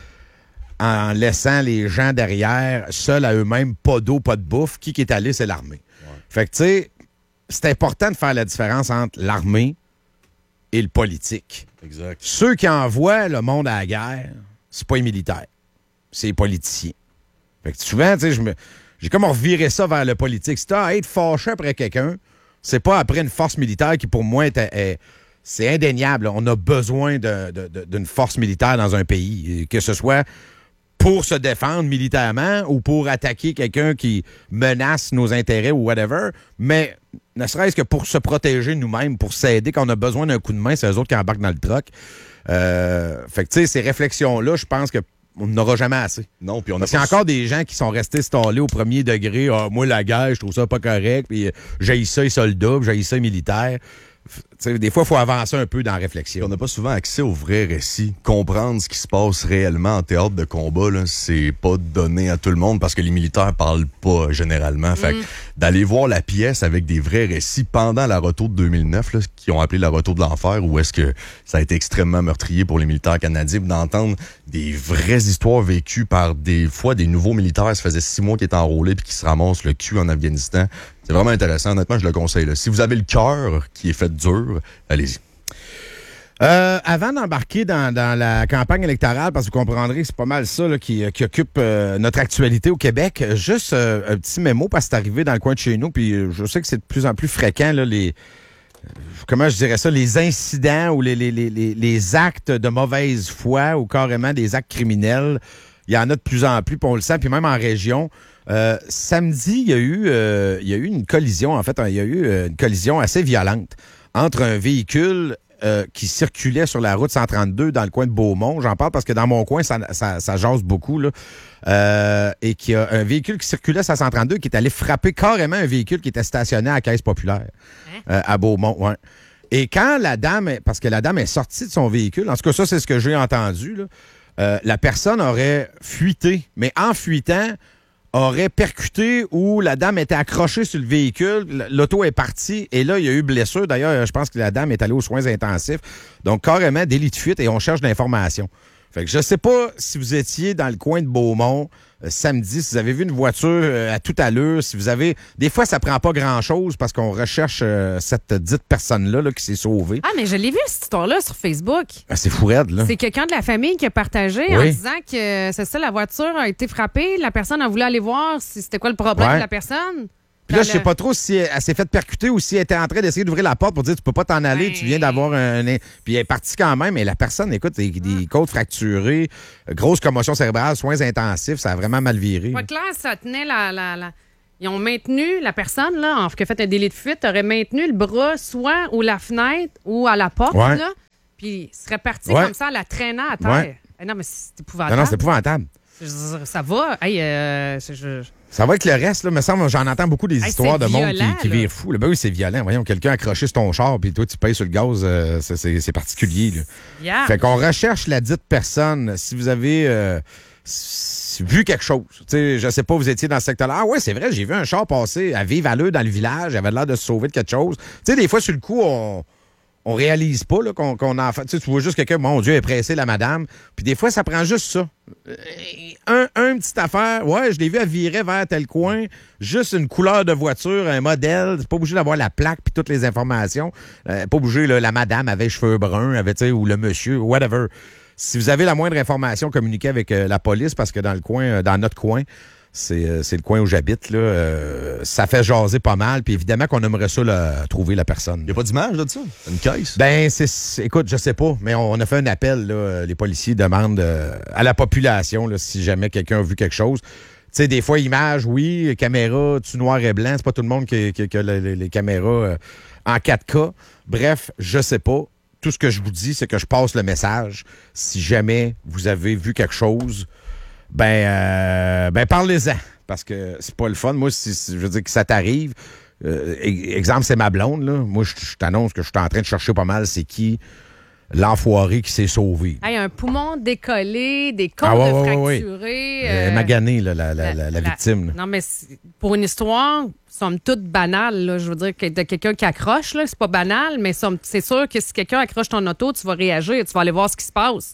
en laissant les gens derrière, seuls à eux-mêmes, pas d'eau, pas de bouffe, qui, qui est allé, c'est l'armée. Ouais. Fait que, tu sais, c'est important de faire la différence entre l'armée et le politique. Exact. Ceux qui envoient le monde à la guerre, c'est pas les militaires, c'est les politiciens. Fait que souvent, tu sais, je me, j'ai comme reviré ça vers le politique. Si t'as à être fâché après quelqu'un, c'est pas après une force militaire qui, pour moi, est... est c'est indéniable. On a besoin de, de, de, d'une force militaire dans un pays, que ce soit pour se défendre militairement ou pour attaquer quelqu'un qui menace nos intérêts ou whatever, mais ne serait-ce que pour se protéger nous-mêmes, pour s'aider quand on a besoin d'un coup de main, c'est eux autres qui embarquent dans le truck. Euh, fait que, tu sais, ces réflexions-là, je pense que on n'aura jamais assez. Non, puis on a Parce qu'il y a encore des gens qui sont restés stallés au premier degré. Ah, moi, la guerre, je trouve ça pas correct, puis j'haïs ça les soldats, puis j'haïs ça les militaires. T'sais, des fois, il faut avancer un peu dans la réflexion. On n'a pas souvent accès au vrai récit. Comprendre ce qui se passe réellement en théâtre de combat, là, c'est pas donné à tout le monde parce que les militaires parlent pas généralement. Mm. Fait que d'aller voir la pièce avec des vrais récits pendant la retour de deux mille neuf, là, qui ont appelé la retour de l'enfer, où est-ce que ça a été extrêmement meurtrier pour les militaires canadiens, d'entendre des vraies histoires vécues par des fois des nouveaux militaires. Ça faisait six mois qu'ils étaient enrôlés puis qui se ramassent le cul en Afghanistan. C'est vraiment intéressant. Honnêtement, je le conseille. Là. Si vous avez le cœur qui est fait dur, allez-y. Euh, avant d'embarquer dans, dans la campagne électorale, parce que vous comprendrez que c'est pas mal ça là, qui, qui occupe euh, notre actualité au Québec, juste euh, un petit mémo parce que c'est arrivé dans le coin de chez nous, puis je sais que c'est de plus en plus fréquent, là, les... Comment je dirais ça? Les incidents ou les, les, les, les actes de mauvaise foi ou carrément des actes criminels. Il y en a de plus en plus, puis on le sent, puis même en région. Euh, samedi, il y a eu, euh, il y a eu une collision, en fait, il y a eu une collision assez violente entre un véhicule euh, qui circulait sur la route cent trente-deux dans le coin de Beaumont. J'en parle parce que dans mon coin, ça, ça, ça jase beaucoup, là. Euh, et qu'il y a un véhicule qui circulait sur la cent trente-deux qui est allé frapper carrément un véhicule qui était stationné à la Caisse populaire, hein? euh, à Beaumont, ouais. Et quand la dame, parce que la dame est sortie de son véhicule, en tout cas, ça, c'est ce que j'ai entendu, là, euh, la personne aurait fuité, mais en fuitant, aurait percuté où la dame était accrochée sur le véhicule, l'auto est partie et là, il y a eu blessure. D'ailleurs, je pense que la dame est allée aux soins intensifs. Donc, carrément, délit de fuite et on cherche d'informations. Fait que je sais pas si vous étiez dans le coin de Beaumont, euh, samedi, si vous avez vu une voiture euh, à toute allure, si vous avez... Des fois, ça prend pas grand-chose parce qu'on recherche euh, cette dite personne-là là, qui s'est sauvée. Ah, mais je l'ai vu, cette histoire-là, sur Facebook. Ah, c'est fou raide, là. C'est quelqu'un de la famille qui a partagé Oui. en disant que c'est ça, la voiture a été frappée. La personne a voulu aller voir si c'était quoi le problème Ouais. de la personne. Puis là, Dans je sais le- pas trop si elle s'est fait percuter ou si elle était en train d'essayer d'ouvrir la porte pour dire tu peux pas t'en aller, Ben- tu viens d'avoir un... un- Puis elle est partie quand même, et la personne, écoute, des, des côtes fracturées, euh, grosse commotion cérébrale, soins intensifs, ça a vraiment mal viré. Pas clair, ça tenait la, la, la- Ils ont maintenu la personne, là, en- qui a fait un délit de fuite, aurait maintenu le bras soit ou la fenêtre ou à la porte, Ouais. là, puis serait parti Ouais. comme ça, la traînant à terre. Ouais. Eh non, mais c'est Non, épouvantable. non, c'est épouvantable. Je veux dire, Ça va. Hey, euh, c'est- je- Ça va avec le reste, là, me semble, j'en entends beaucoup des Hey, histoires c'est de monde violent, qui, qui là. virent fou. là. Ben oui, c'est violent. Voyons, quelqu'un accroché sur ton char, puis toi, tu payes sur le gaz, euh, c'est- c'est c'est particulier. Là. Yeah. Fait qu'on recherche la dite personne. Si vous avez euh, s- vu quelque chose, tu sais, je sais pas, vous étiez dans ce secteur-là. Ah ouais, c'est vrai, j'ai vu un char passer à Vive-Alleux dans le village, il avait l'air de se sauver de quelque chose. Tu sais, des fois, sur le coup, on... On réalise pas là, qu'on, qu'on en fait. Tu sais, tu vois juste quelqu'un, mon Dieu, est pressé, la madame. Puis des fois, ça prend juste ça. Euh, Un, un petite affaire. Ouais, je l'ai vu, elle virait vers tel coin. Juste une couleur de voiture, un modèle. C'est pas obligé d'avoir la plaque puis toutes les informations. Euh, pas obligé, là, la madame avait les cheveux bruns, avait, tu sais, ou le monsieur, whatever. Si vous avez la moindre information, communiquez avec euh, la police parce que dans le coin, euh, dans notre coin, c'est, euh, c'est le coin où j'habite, là. euh, ça fait jaser pas mal. Puis évidemment qu'on aimerait ça là, trouver la personne. Il n'y a pas d'image là, de ça? Une caisse? Ben, c'est, c'est- écoute, je sais pas, mais on, on a fait un appel, là, euh, les policiers demandent euh, à la population, là, si jamais quelqu'un a vu quelque chose. Tu sais, des fois, images, oui, caméra, tu noir et blanc, c'est pas tout le monde qui, qui- qui a les, les- les caméras euh, en quatre K. Bref, je sais pas. Tout ce que je vous dis, c'est que je passe le message. Si jamais vous avez vu quelque chose, ben, euh, ben parlez-en. Parce que c'est pas le fun. Moi, si, si- je veux dire que ça t'arrive, euh, e- exemple, c'est ma blonde, là. Moi, je, je t'annonce que je suis en train de chercher pas mal c'est qui l'enfoiré qui s'est sauvé. Hey, un poumon décollé, des côtes Ah ouais, ouais, ouais, fracturées. Euh, euh, Magané, là, la, la, la, la victime. là. Non, mais c'est- pour une histoire, somme toute banale, là, je veux dire, que de quelqu'un qui accroche, là, c'est pas banal, mais somme- c'est sûr que si quelqu'un accroche ton auto, tu vas réagir, tu vas aller voir ce qui se passe.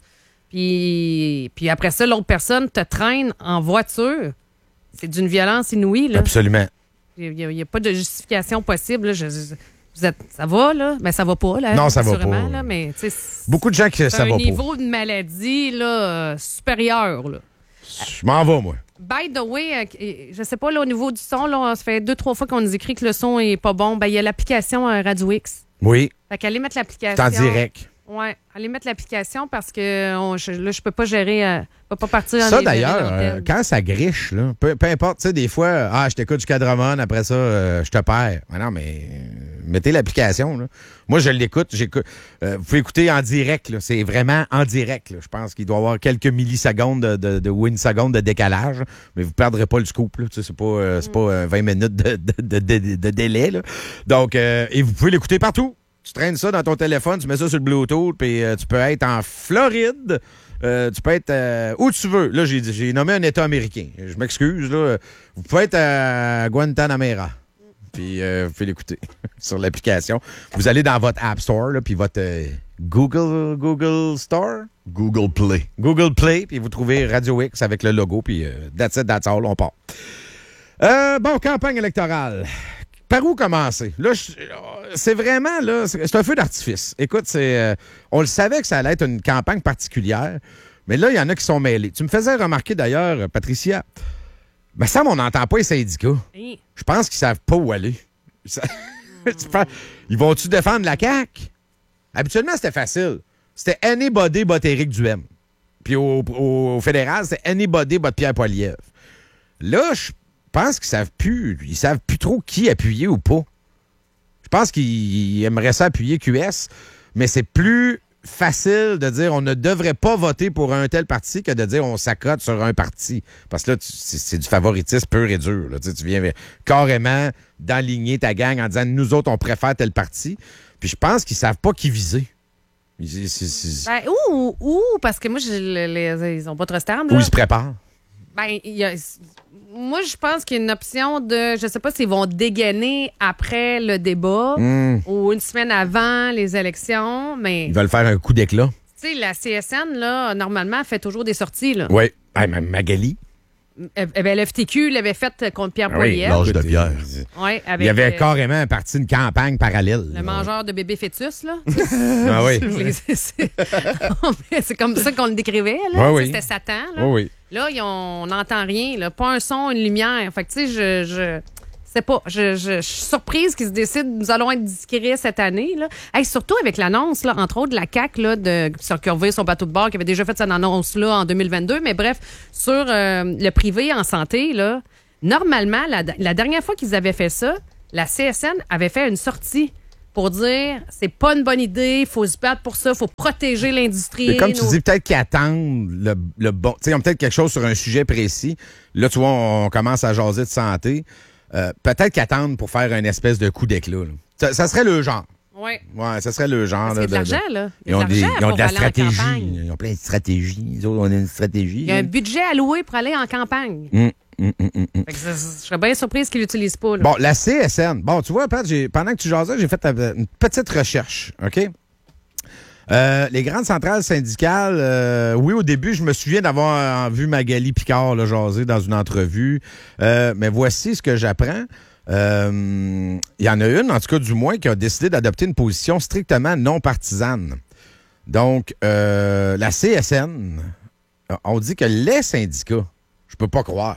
Puis, puis après ça, l'autre personne te traîne en voiture. C'est d'une violence inouïe, là. Absolument. Il n'y a, pas de justification possible. Là. Je- je- vous êtes, ça va, là? Mais ça va pas, là. Non, ça va assurément, pas. Là, mais, tu sais, c'est Beaucoup de gens qui c'est ça un va pas. niveau de maladie là, euh, supérieur, là. Je m'en vais, moi. By the way, euh, je sais pas, là, au niveau du son, là, ça fait deux, trois fois qu'on nous écrit que le son est pas bon. Ben, il y a l'application euh, Radio X. Oui, Fait qu'allez mettre c'est l'application. en direct. Ouais, allez mettre l'application parce que on- je, là, je peux pas gérer, euh, je peux pas partir en Ça, les- d'ailleurs, les euh, antennes. quand ça griche, là, peu, peu importe, tu sais, des fois, euh, ah, je t'écoute jusqu'à Drummond, après ça, euh, je te perds. Ah non, mais euh, mettez l'application, là. Moi, je l'écoute. J'écoute. Euh, vous pouvez écouter en direct, là. C'est vraiment en direct, là. Je pense qu'il doit y avoir quelques millisecondes de, de, de, ou une seconde de décalage, mais vous perdrez pas le scoop, là. Tu sais, c'est pas, euh, c'est pas euh, vingt minutes de, de, de, de- de délai, là. Donc, euh, et vous pouvez l'écouter partout. Tu traînes ça dans ton téléphone, tu mets ça sur le Bluetooth, puis euh, tu peux être en Floride, euh, tu peux être euh, où tu veux. Là, j'ai, j'ai nommé un État américain. Je m'excuse, là. Vous pouvez être à Guantanamera. Puis euh, vous pouvez l'écouter sur l'application. Vous allez dans votre App Store, là, puis votre euh, Google, Google Store, Google Play. Google Play, puis vous trouvez Radio X avec le logo, puis euh, that's it, that's all, on part. Euh, bon, campagne électorale. Par où commencer? Là, je- c'est vraiment, là, c'est c'est un feu d'artifice. Écoute, c'est, euh, on le savait que ça allait être une campagne particulière, mais là, il y en a qui sont mêlés. Tu me faisais remarquer d'ailleurs, Patricia, mais ça, on n'entend pas les syndicats. Hey. Je pense qu'ils savent pas où aller. Ça- Tu penses- Ils vont-tu défendre la C A Q? Habituellement, c'était facile. C'était anybody but Éric Duhem. Puis au, au- au fédéral, c'était anybody but Pierre Poilievre. Là, je pense qu'ils savent plus. Ils savent plus trop qui appuyer ou pas. Je pense qu'ils aimeraient ça appuyer Q S, mais c'est plus facile de dire on ne devrait pas voter pour un tel parti que de dire on s'accroche sur un parti. Parce que là, tu- c'est c'est du favoritisme pur et dur. Là. Tu sais, tu viens carrément d'enligner ta gang en disant nous autres, on préfère tel parti. Puis je pense qu'ils savent pas qui viser. Ils, c'est- c'est- Ben, ou, ou, parce que moi, je, le- les- ils ont pas trop stable. Où là. ils se préparent. Ben, il y a- moi, je pense qu'il y a une option de, je sais pas s'ils vont dégainer après le débat Hmm. ou une semaine avant les élections, mais Ils veulent faire un coup d'éclat. tu sais, la C S N, là, normalement, fait toujours des sorties. Là. Oui. Hey, Ma- Magali. Eh ben, le F T Q l'avait fait contre Pierre Ah oui, Poilievre. L'âge de bière. Ouais, avec, Il y avait euh, carrément un parti, une campagne parallèle. le mangeur de bébé fœtus, là. Ah oui. c'est, c'est- c'est comme ça qu'on le décrivait, là. Ouais, oui. C'était Satan, là. Oui, oui. Là, ils ont- on n'entend rien, là. Pas un son, une lumière. Fait que, tu sais, je... je sais pas. Je, je, je suis surprise qu'ils se décident. Nous allons être discrets cette année. Là. Hey, surtout avec l'annonce, là, entre autres, de la C A Q là, de sur Curvé, son bateau de bord, qui avait déjà fait cette annonce-là en deux mille vingt-deux. Mais bref, sur euh, le privé en santé, là, normalement, la, la dernière fois qu'ils avaient fait ça, la C S N avait fait une sortie pour dire c'est pas une bonne idée, il faut se battre pour ça, il faut protéger l'industrie. Mais comme tu nos- dis, peut-être qu'ils attendent le, le bon. Tu sais, ils ont peut-être quelque chose sur un sujet précis. Là, tu vois, on commence à jaser de santé. Euh, peut-être qu'ils attendent pour faire une espèce de coup d'éclat. là. Ça, ça serait le genre. Ouais. Ouais, ça serait le genre. Parce qu'il y a de là, l'argent, là. Il y Ils a ont, de des, l'argent ils ont pour de la aller en stratégie. campagne. Ils ont plein de stratégies. Nous autres, on a une stratégie. Il y a un budget alloué pour aller en campagne. Hum, hum, hum, hum, hum. Fait que ça- je serais bien surprise qu'ils l'utilisent pas. Là. Bon, la C S N. Bon, tu vois, Pat, j'ai, pendant que tu jasais, j'ai fait euh, une petite recherche, OK? Euh, les grandes centrales syndicales, euh, oui, au début, je me souviens d'avoir euh, vu Magali Picard là, jaser dans une entrevue. Euh, mais voici ce que j'apprends. Euh, Il y en a une, en tout cas du moins, qui a décidé d'adopter une position strictement non partisane. Donc, euh, la C S N, on dit que les syndicats, je peux pas croire,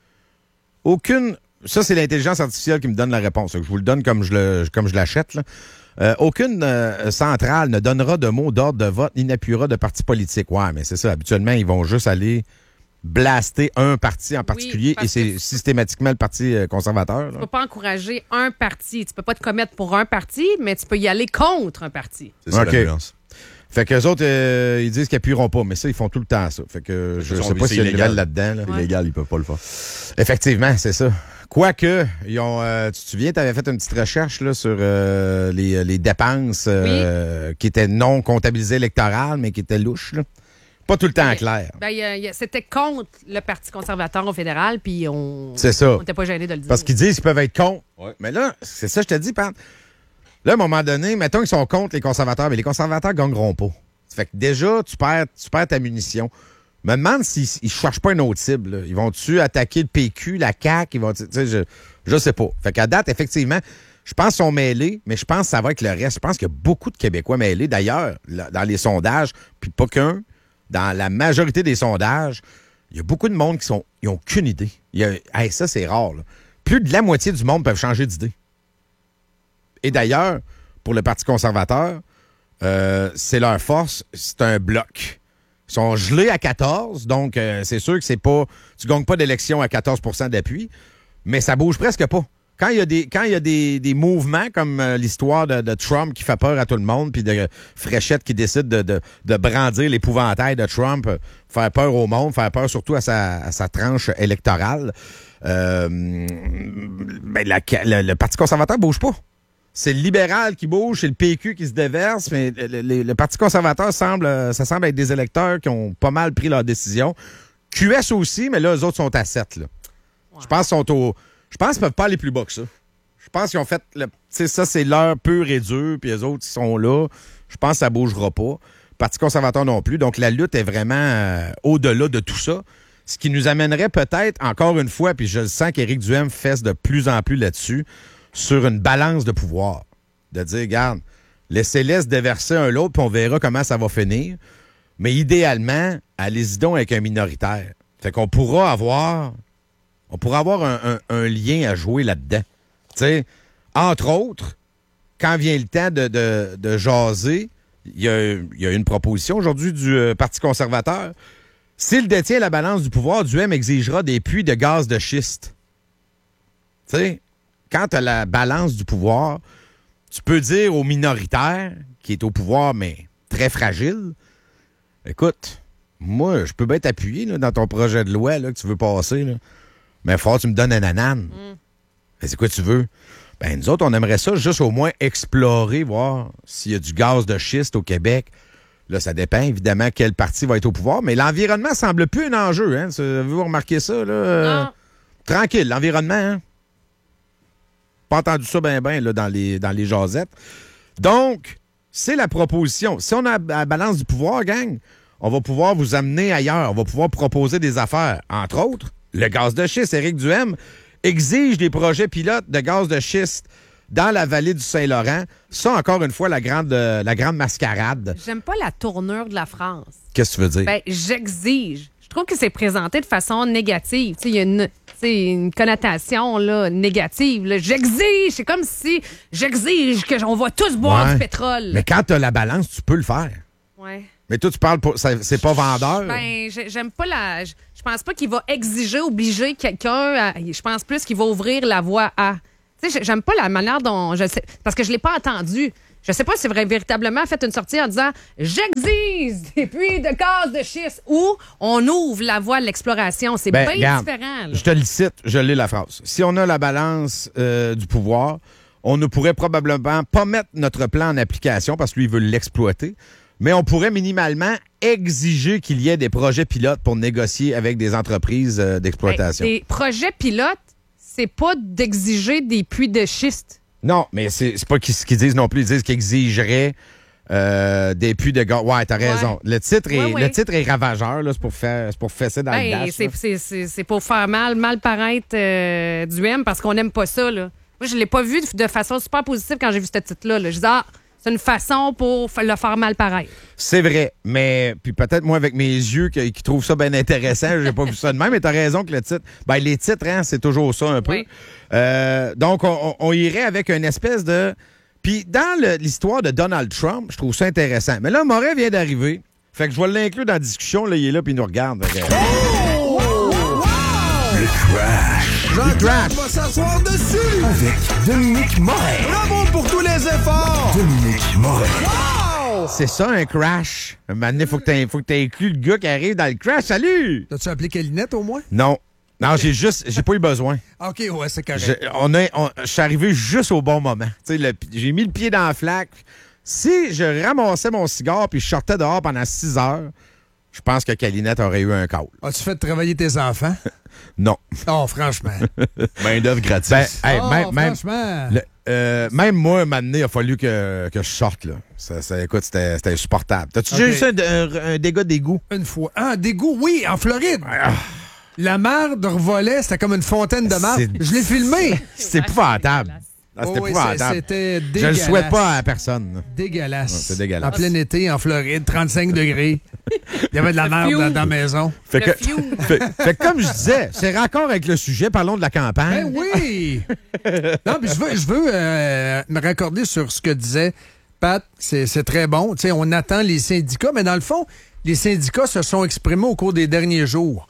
aucune... Ça, c'est l'intelligence artificielle qui me donne la réponse. Je vous le donne comme je le, comme je l'achète. Là. Euh, aucune euh, centrale ne donnera de mots d'ordre de vote ni n'appuiera de parti politique. Ouais, mais c'est ça. Habituellement, ils vont juste aller blaster un parti en particulier et parce c'est que- systématiquement le Parti euh, conservateur. Tu là. peux pas encourager un parti. Tu peux pas te commettre pour un parti, mais tu peux y aller contre un parti. C'est ça OK. la nuance. Fait qu'eux autres, euh, ils disent qu'ils appuieront pas, mais ça, ils font tout le temps ça. Fait que je Ils sais sont- pas c'est s'il y a une illégal. nouvelle là-dedans. Là. Ouais. Illégal, ils peuvent pas le faire. Effectivement, c'est ça. Quoique, ils ont, euh, tu te souviens, tu avais fait une petite recherche là, sur euh, les, les dépenses euh, qui étaient non comptabilisées électorales, mais qui étaient louches. Là. Pas tout le temps Mais- clair. Ben, y a- y a- c'était contre le Parti conservateur au fédéral, puis on C'est ça. on n'était pas gênés de le dire. Parce qu'ils disent qu'ils peuvent être contre. Ouais. Mais là, c'est ça, je te dis, Pat. Là, à un moment donné, mettons qu'ils sont contre les conservateurs, mais les conservateurs gagneront pas. Ça fait que déjà, tu perds, tu perds ta munition. Je me demande s'ils ne cherchent pas une autre cible. Là. Ils vont-tu attaquer le P Q, la C A Q? Ils vont, tu sais, je, je sais pas. Fait qu'à date, effectivement, je pense qu'ils sont mêlés, mais je pense que ça va avec le reste. Je pense qu'il y a beaucoup de Québécois mêlés. D'ailleurs, là, dans les sondages, puis pas qu'un, dans la majorité des sondages, il y a beaucoup de monde qui sont, ils ont qu'une idée. Il y a, hey, ça, c'est rare. Là. Plus de la moitié du monde peuvent changer d'idée. Et d'ailleurs, pour le Parti conservateur, euh, c'est leur force, c'est un bloc. Ils sont gelés à quatorze, donc euh, c'est sûr que c'est pas. Tu gagnes pas d'élection à quatorze pour cent d'appui, mais ça bouge presque pas. Quand il y a des, quand il y a des, des mouvements comme euh, l'histoire de, de Trump qui fait peur à tout le monde, puis de euh, Fréchette qui décide de, de, de brandir l'épouvantail de Trump, euh, faire peur au monde, faire peur surtout à sa, à sa tranche électorale, euh, ben, la- le, le Parti conservateur bouge pas. C'est le libéral qui bouge, c'est le P Q qui se déverse, mais le, le- le Parti conservateur semble, euh, ça semble être des électeurs qui ont pas mal pris leur décision. Q S aussi, mais là, eux autres sont à sept. Là. Je pense qu'ils sont au. Je pense qu'ils peuvent pas aller plus bas que ça. Je pense qu'ils ont fait. Le, tu sais, ça, c'est l'heure pure et dure, puis les autres, ils sont là. Je pense que ça bougera pas. Parti conservateur non plus. Donc, la lutte est vraiment euh, au-delà de tout ça. Ce qui nous amènerait peut-être, encore une fois, puis je le sens qu'Éric Duhaime fesse de plus en plus là-dessus, sur une balance de pouvoir. De dire, regarde, laissez-les se déverser un l'autre, puis on verra comment ça va finir. Mais idéalement, allez-y donc avec un minoritaire. Fait qu'on pourra avoir, on pourra avoir un, un- un lien à jouer là-dedans. Tu sais, entre autres, quand vient le temps de, de, de jaser, il y a, il y a une proposition aujourd'hui du euh, Parti conservateur. S'il détient la balance du pouvoir, Duhaime exigera des puits de gaz de schiste. Tu sais, quand tu as la balance du pouvoir, tu peux dire au minoritaire, qui est au pouvoir, mais très fragile, écoute, moi, je peux bien t'appuyer là, dans ton projet de loi là, que tu veux passer, là, mais il faut que tu me donnes un anane. Ben, c'est quoi tu veux? Ben, nous autres, on aimerait ça juste au moins explorer, voir s'il y a du gaz de schiste au Québec. Là, ça dépend, évidemment, quel parti va être au pouvoir, mais l'environnement semble plus un enjeu. Hein? Avez-vous remarqué ça? Là? Euh, Non. tranquille, l'environnement. Hein? Pas entendu ça bien, bien dans les, dans les jasettes. Donc, c'est la proposition. Si on a la balance du pouvoir, gang, on va pouvoir vous amener ailleurs. On va pouvoir proposer des affaires. Entre autres, le gaz de schiste. Éric Duhem exige des projets pilotes de gaz de schiste dans la vallée du Saint-Laurent. Ça, encore une fois, la grande, euh, la grande mascarade. J'aime pas la tournure de la France. Qu'est-ce que tu veux dire? Ben, j'exige. Je trouve que c'est présenté de façon négative. Tu sais, il y a une, tu sais, une connotation là, négative. là. J'exige. C'est comme si j'exige qu'on va tous boire Ouais. du pétrole. Mais quand tu as la balance, tu peux le faire. Ouais. Mais toi, tu parles pour. ça- C'est pas vendeur. Ben, j'ai- j'aime pas la. Je je pense pas qu'il va exiger, obliger quelqu'un. à- Je pense plus qu'il va ouvrir la voie à. Tu sais, j'aime pas la manière dont. Je sais, parce que je l'ai pas entendu. Je sais pas si c'est vrai, véritablement fait une sortie en disant j'exige des puits de gaz de schiste ou on ouvre la voie à l'exploration. C'est Ben, bien regarde, différent. là. Je te le cite, je lis la phrase. Si on a la balance euh, du pouvoir, on ne pourrait probablement pas mettre notre plan en application parce que lui, il veut l'exploiter, mais on pourrait minimalement exiger qu'il y ait des projets pilotes pour négocier avec des entreprises euh, d'exploitation. Ben, des projets pilotes, c'est pas d'exiger des puits de schiste. Non, mais c'est c'est pas qu'ils- ce qu'ils disent non plus. Ils disent qu'ils exigeraient euh, des puits de gaz. Ouais, t'as raison. Ouais. Le titre est, Ouais, ouais. le titre est ravageur, là. C'est pour faire, c'est pour fesser dans le Ben, dash. c'est- là. c'est c'est- c'est pour faire mal, mal paraître euh, du M parce qu'on n'aime pas ça. Là. Moi, je l'ai pas vu de, de façon super positive quand j'ai vu ce titre-là. là. Je disais, ah, c'est une façon pour fa- le faire mal paraître. C'est vrai, mais puis peut-être moi avec mes yeux qui, qui trouvent ça bien intéressant, j'ai pas vu ça de même, mais t'as raison que le titre, ben les titres, hein, c'est toujours ça un peu. Oui. Euh, donc on, on- on irait avec une espèce de, puis dans le- l'histoire de Donald Trump, je trouve ça intéressant. Mais là, Moret vient d'arriver, fait que je vais l'inclure dans la discussion. Là, il est là puis il nous regarde. Fait que- Le Crash. Jean-Claude va s'asseoir dessus. Avec Dominique Moret. Bravo pour tous les efforts. Dominique Moret. C'est ça un crash. Un moment donné, faut que t'aies- faut que t'aies inclus le gars qui arrive dans le crash. Salut. T'as-tu appelé Calinette au moins? Non, non, j'ai juste, j'ai pas eu besoin. OK, ouais, c'est correct. Je, on a, on- je suis arrivé juste au bon moment. Tu sais, le- j'ai mis le pied dans la flaque. Si je ramassais mon cigare puis je sortais dehors pendant six heures, je pense que Calinette aurait eu un call. As-tu fait travailler tes enfants? Non. Oh, franchement. Main d'œuvre gratis. Ben, hey, oh, même, même, franchement. le- euh, même moi, un moment donné, il a fallu que, que je sorte. Là. Ça, ça, écoute, c'était c'était insupportable. T'as-tu Ok. déjà eu ça, un, un- un dégât d'égout? Une fois. Ah, dégoût, oui, en Floride. Ah. La marde revolait, c'était comme une fontaine de marde. C'est- Je l'ai filmé. C'est épouvantable. Ah, c'était Oh oui, épouvantable. c'était Je le dégueulasse. souhaite pas à personne. Dégueulasse. Ouais, c'est dégueulasse. En plein été, en Floride, trente-cinq degrés. Il y avait de la merde dans, dans la maison. Fait Le que, fume. fait, fait que comme je disais, c'est raccord avec le sujet, parlons de la campagne. Ben oui! Non, mais je veux, je veux euh, me raccorder sur ce que disait Pat. C'est c'est très bon. Tu sais, on attend les syndicats, mais dans le fond, les syndicats se sont exprimés au cours des derniers jours.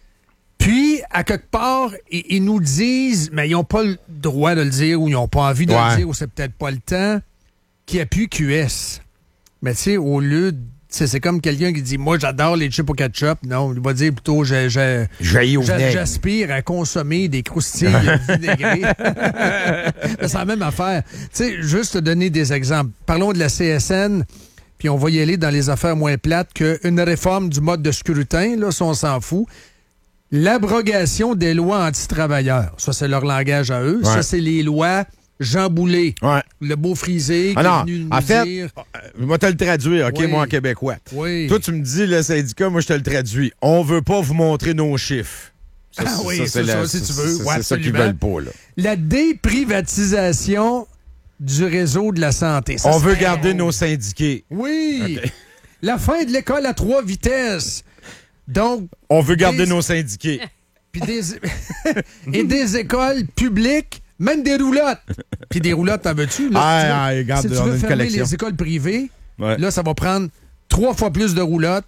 Puis, à quelque part, ils, ils nous disent, mais ils n'ont pas le droit de le dire ou ils n'ont pas envie de Ouais. le dire ou c'est peut-être pas le temps, qui appuie Q S. Mais tu sais, au lieu de. tu sais, c'est comme quelqu'un qui dit, moi, j'adore les chips au ketchup. Non, il va dire plutôt, j'ai. j'ai- Jaillit au J'a- vinaigre. J'aspire à consommer des croustilles vinaigrées. C'est la même affaire. Tu sais, juste te donner des exemples. Parlons de la C S N, puis on va y aller dans les affaires moins plates qu'une réforme du mode de scrutin, là, ça, on s'en fout. L'abrogation des lois anti-travailleurs. Ça, c'est leur langage à eux. Ouais. Ça, c'est les lois Jean Boulet. Ouais. Le beau frisé qui Ah est non, venu nous en fait, dire... euh, je vais te le traduire, OK, Oui. moi en québécois. Oui. Toi, tu me dis, le syndicat, moi, je te le traduis. On veut pas vous montrer nos chiffres. Ça, Ah oui, c'est la- ça, si tu c'est- veux. C'est Ouais, c'est ça qu'ils absolument. veulent pas, là. La déprivatisation du réseau de la santé. Ça On veut serait- garder nos syndiqués. Oui. La fin de l'école à trois vitesses. Donc, On veut garder Des- nos syndiqués. puis des et des écoles publiques, même des roulottes. Puis des roulottes, t'en veux-tu? Là, Ah, si tu veux- ah, regarde, si tu on a veux une fermer collection. les écoles privées, Ouais. là, ça va prendre trois fois plus de roulottes.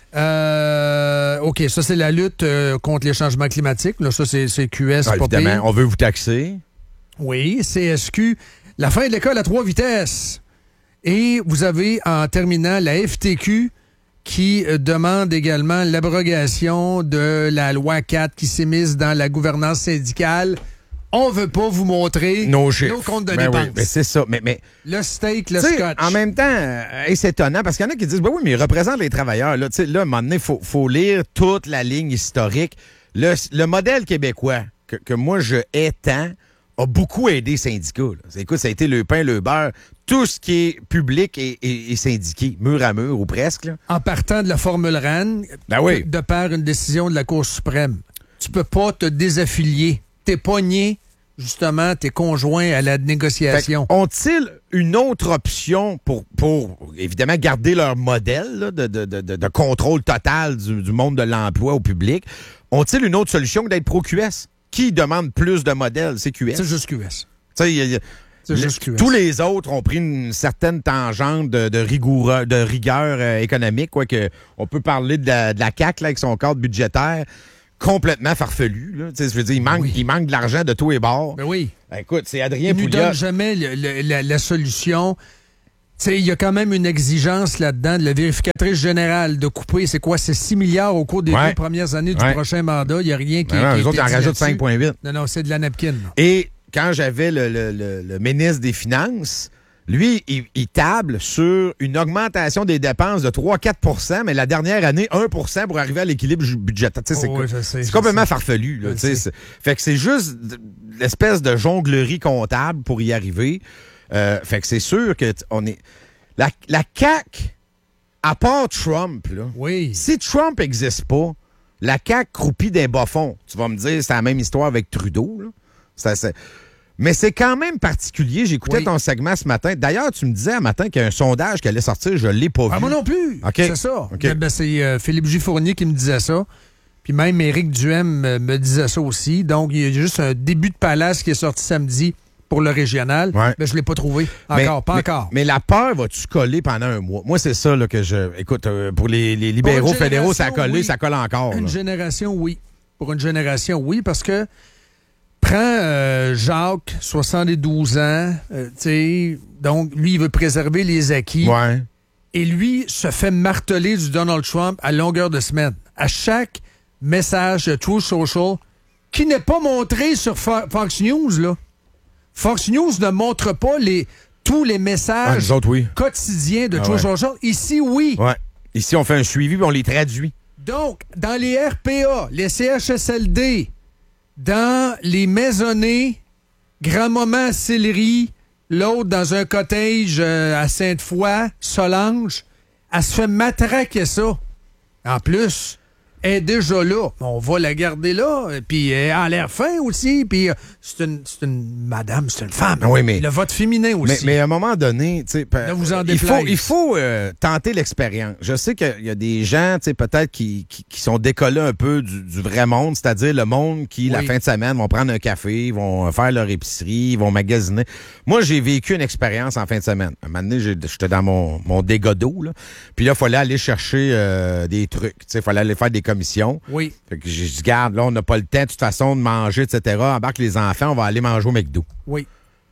Euh, OK, ça, c'est la lutte euh, contre les changements climatiques. Là, ça, c'est c'est Q S, Ah, pas évidemment, pire. on veut vous taxer. Oui, C S Q. La fin de l'école à trois vitesses. Et vous avez, en terminant, la F T Q qui euh, demande également l'abrogation de la loi quatre qui s'est mise dans la gouvernance syndicale. On veut pas vous montrer Nos chiffres. nos comptes de Ben oui, dépenses. ben c'est ça. Mais, mais Le steak, le tu sais, scotch. en même temps, euh, hey, c'est étonnant parce qu'il y en a qui disent, ben oui, mais ils représentent les travailleurs. Là, Tu sais, là à un moment donné, il faut, faut lire toute la ligne historique. Le, le modèle québécois que, que moi je hais tant a beaucoup aidé les syndicats. Là. Écoute, ça a été le pain, le beurre. Tout ce qui est public est, est- est syndiqué, mur à mur ou presque. Là. En partant de la formule R A N, Ben oui. de par une décision de la Cour suprême. tu peux pas te désaffilier. T'es pogné, justement, t'es conjoint à la négociation. Fait, ont-ils une autre option pour, pour évidemment, garder leur modèle là, de, de, de, de contrôle total du, du monde de l'emploi au public? Ont-ils une autre solution que d'être pro-Q S? Qui demande plus de modèles? C'est Q S. C'est juste Q S. Tu sais, il y a... C'est Le, juste Q S. Tous les autres ont pris une certaine tangente de, de, rigoureux, de rigueur euh, économique. Quoi, que on peut parler de la, de la C A Q là, avec son cadre budgétaire complètement farfelu. Là. Je veux dire, il manque, oui. il manque de l'argent de tous les bords. Ben oui. Ben, écoute, c'est Adrien Il ne nous Pouliot. donne jamais le, le, la, la solution. Il y a quand même une exigence là-dedans de la vérificatrice générale de couper, c'est quoi? C'est six milliards au cours des ouais. deux premières années du ouais. prochain mandat. Il n'y a rien qui, ben qui les autres en rajoutent cinq virgule huit. Non, non, c'est de la napkin. Non. Et quand j'avais le, le, le, le ministre des Finances, lui, il, il table sur une augmentation des dépenses de trois à quatre pour cent, mais la dernière année, un pour cent pour arriver à l'équilibre budgétaire. Oh, c'est oui, je sais, c'est complètement sais. farfelu. Là, fait que c'est juste l'espèce de jonglerie comptable pour y arriver. Euh, fait que c'est sûr que on est... La, la C A Q, à part Trump, là, oui. si Trump n'existe pas, la C A Q croupit des bas-fonds. Tu vas me dire, c'est la même histoire avec Trudeau, là. Ça, c'est... Mais c'est quand même particulier. J'écoutais oui. ton segment ce matin. D'ailleurs, tu me disais un matin qu'il y a un sondage qui allait sortir. Je ne l'ai pas ah, vu. Moi non plus. Okay. C'est ça. Okay. Ben, c'est euh, Philippe J. Fournier qui me disait ça. Puis même Éric Duhem euh, me disait ça aussi. Donc, il y a juste un début de palace qui est sorti samedi pour le régional. Ouais. Ben, je ne l'ai pas trouvé. Encore, mais, pas mais, encore. Mais la peur va-tu coller pendant un mois? Moi, c'est ça là, que je... Écoute, euh, pour les, les libéraux fédéraux, ça a collé, oui. ça colle encore. Une là. génération, oui. Pour une génération, oui, parce que prends euh, Jacques, soixante-douze ans, euh, tu sais, donc lui, il veut préserver les acquis. Ouais. Et lui se fait marteler du Donald Trump à longueur de semaine. À chaque message de Truth Social, qui n'est pas montré sur Fo- Fox News, là. Fox News ne montre pas les, tous les messages ah, nous autres, oui. quotidiens de ah, Truth ouais. Social. Ici, oui. Ouais. Ici, on fait un suivi et on les traduit. Donc, dans les R P A, les C H S L D, dans les maisonnées, grand-maman à Sillery, l'autre dans un cottage euh, à Sainte-Foy, Solange, elle se fait matraquer ça. En plus, elle est déjà là. On va la garder là. Puis elle a l'air fin aussi. Puis c'est une, c'est une madame, c'est une femme. Oui, mais, le vote féminin aussi. Mais, mais à un moment donné, tu sais, ne vous en il faut, déplaise. il faut euh, tenter l'expérience. Je sais qu'il y a des gens, tu sais, peut-être qui, qui, qui sont décollés un peu du, du vrai monde, c'est-à-dire le monde qui, oui. la fin de semaine, vont prendre un café, ils vont faire leur épicerie, ils vont magasiner. Moi, j'ai vécu une expérience en fin de semaine. Un moment donné, j'étais dans mon, mon dégât d'eau, là. Puis là, il fallait aller chercher euh, des trucs. Tu sais, il fallait aller faire des commissions. Oui. Fait que j'ai dit, garde, là, on n'a pas le temps, de toute façon, de manger, et cetera. Embarque les enfants, on va aller manger au McDo. Oui.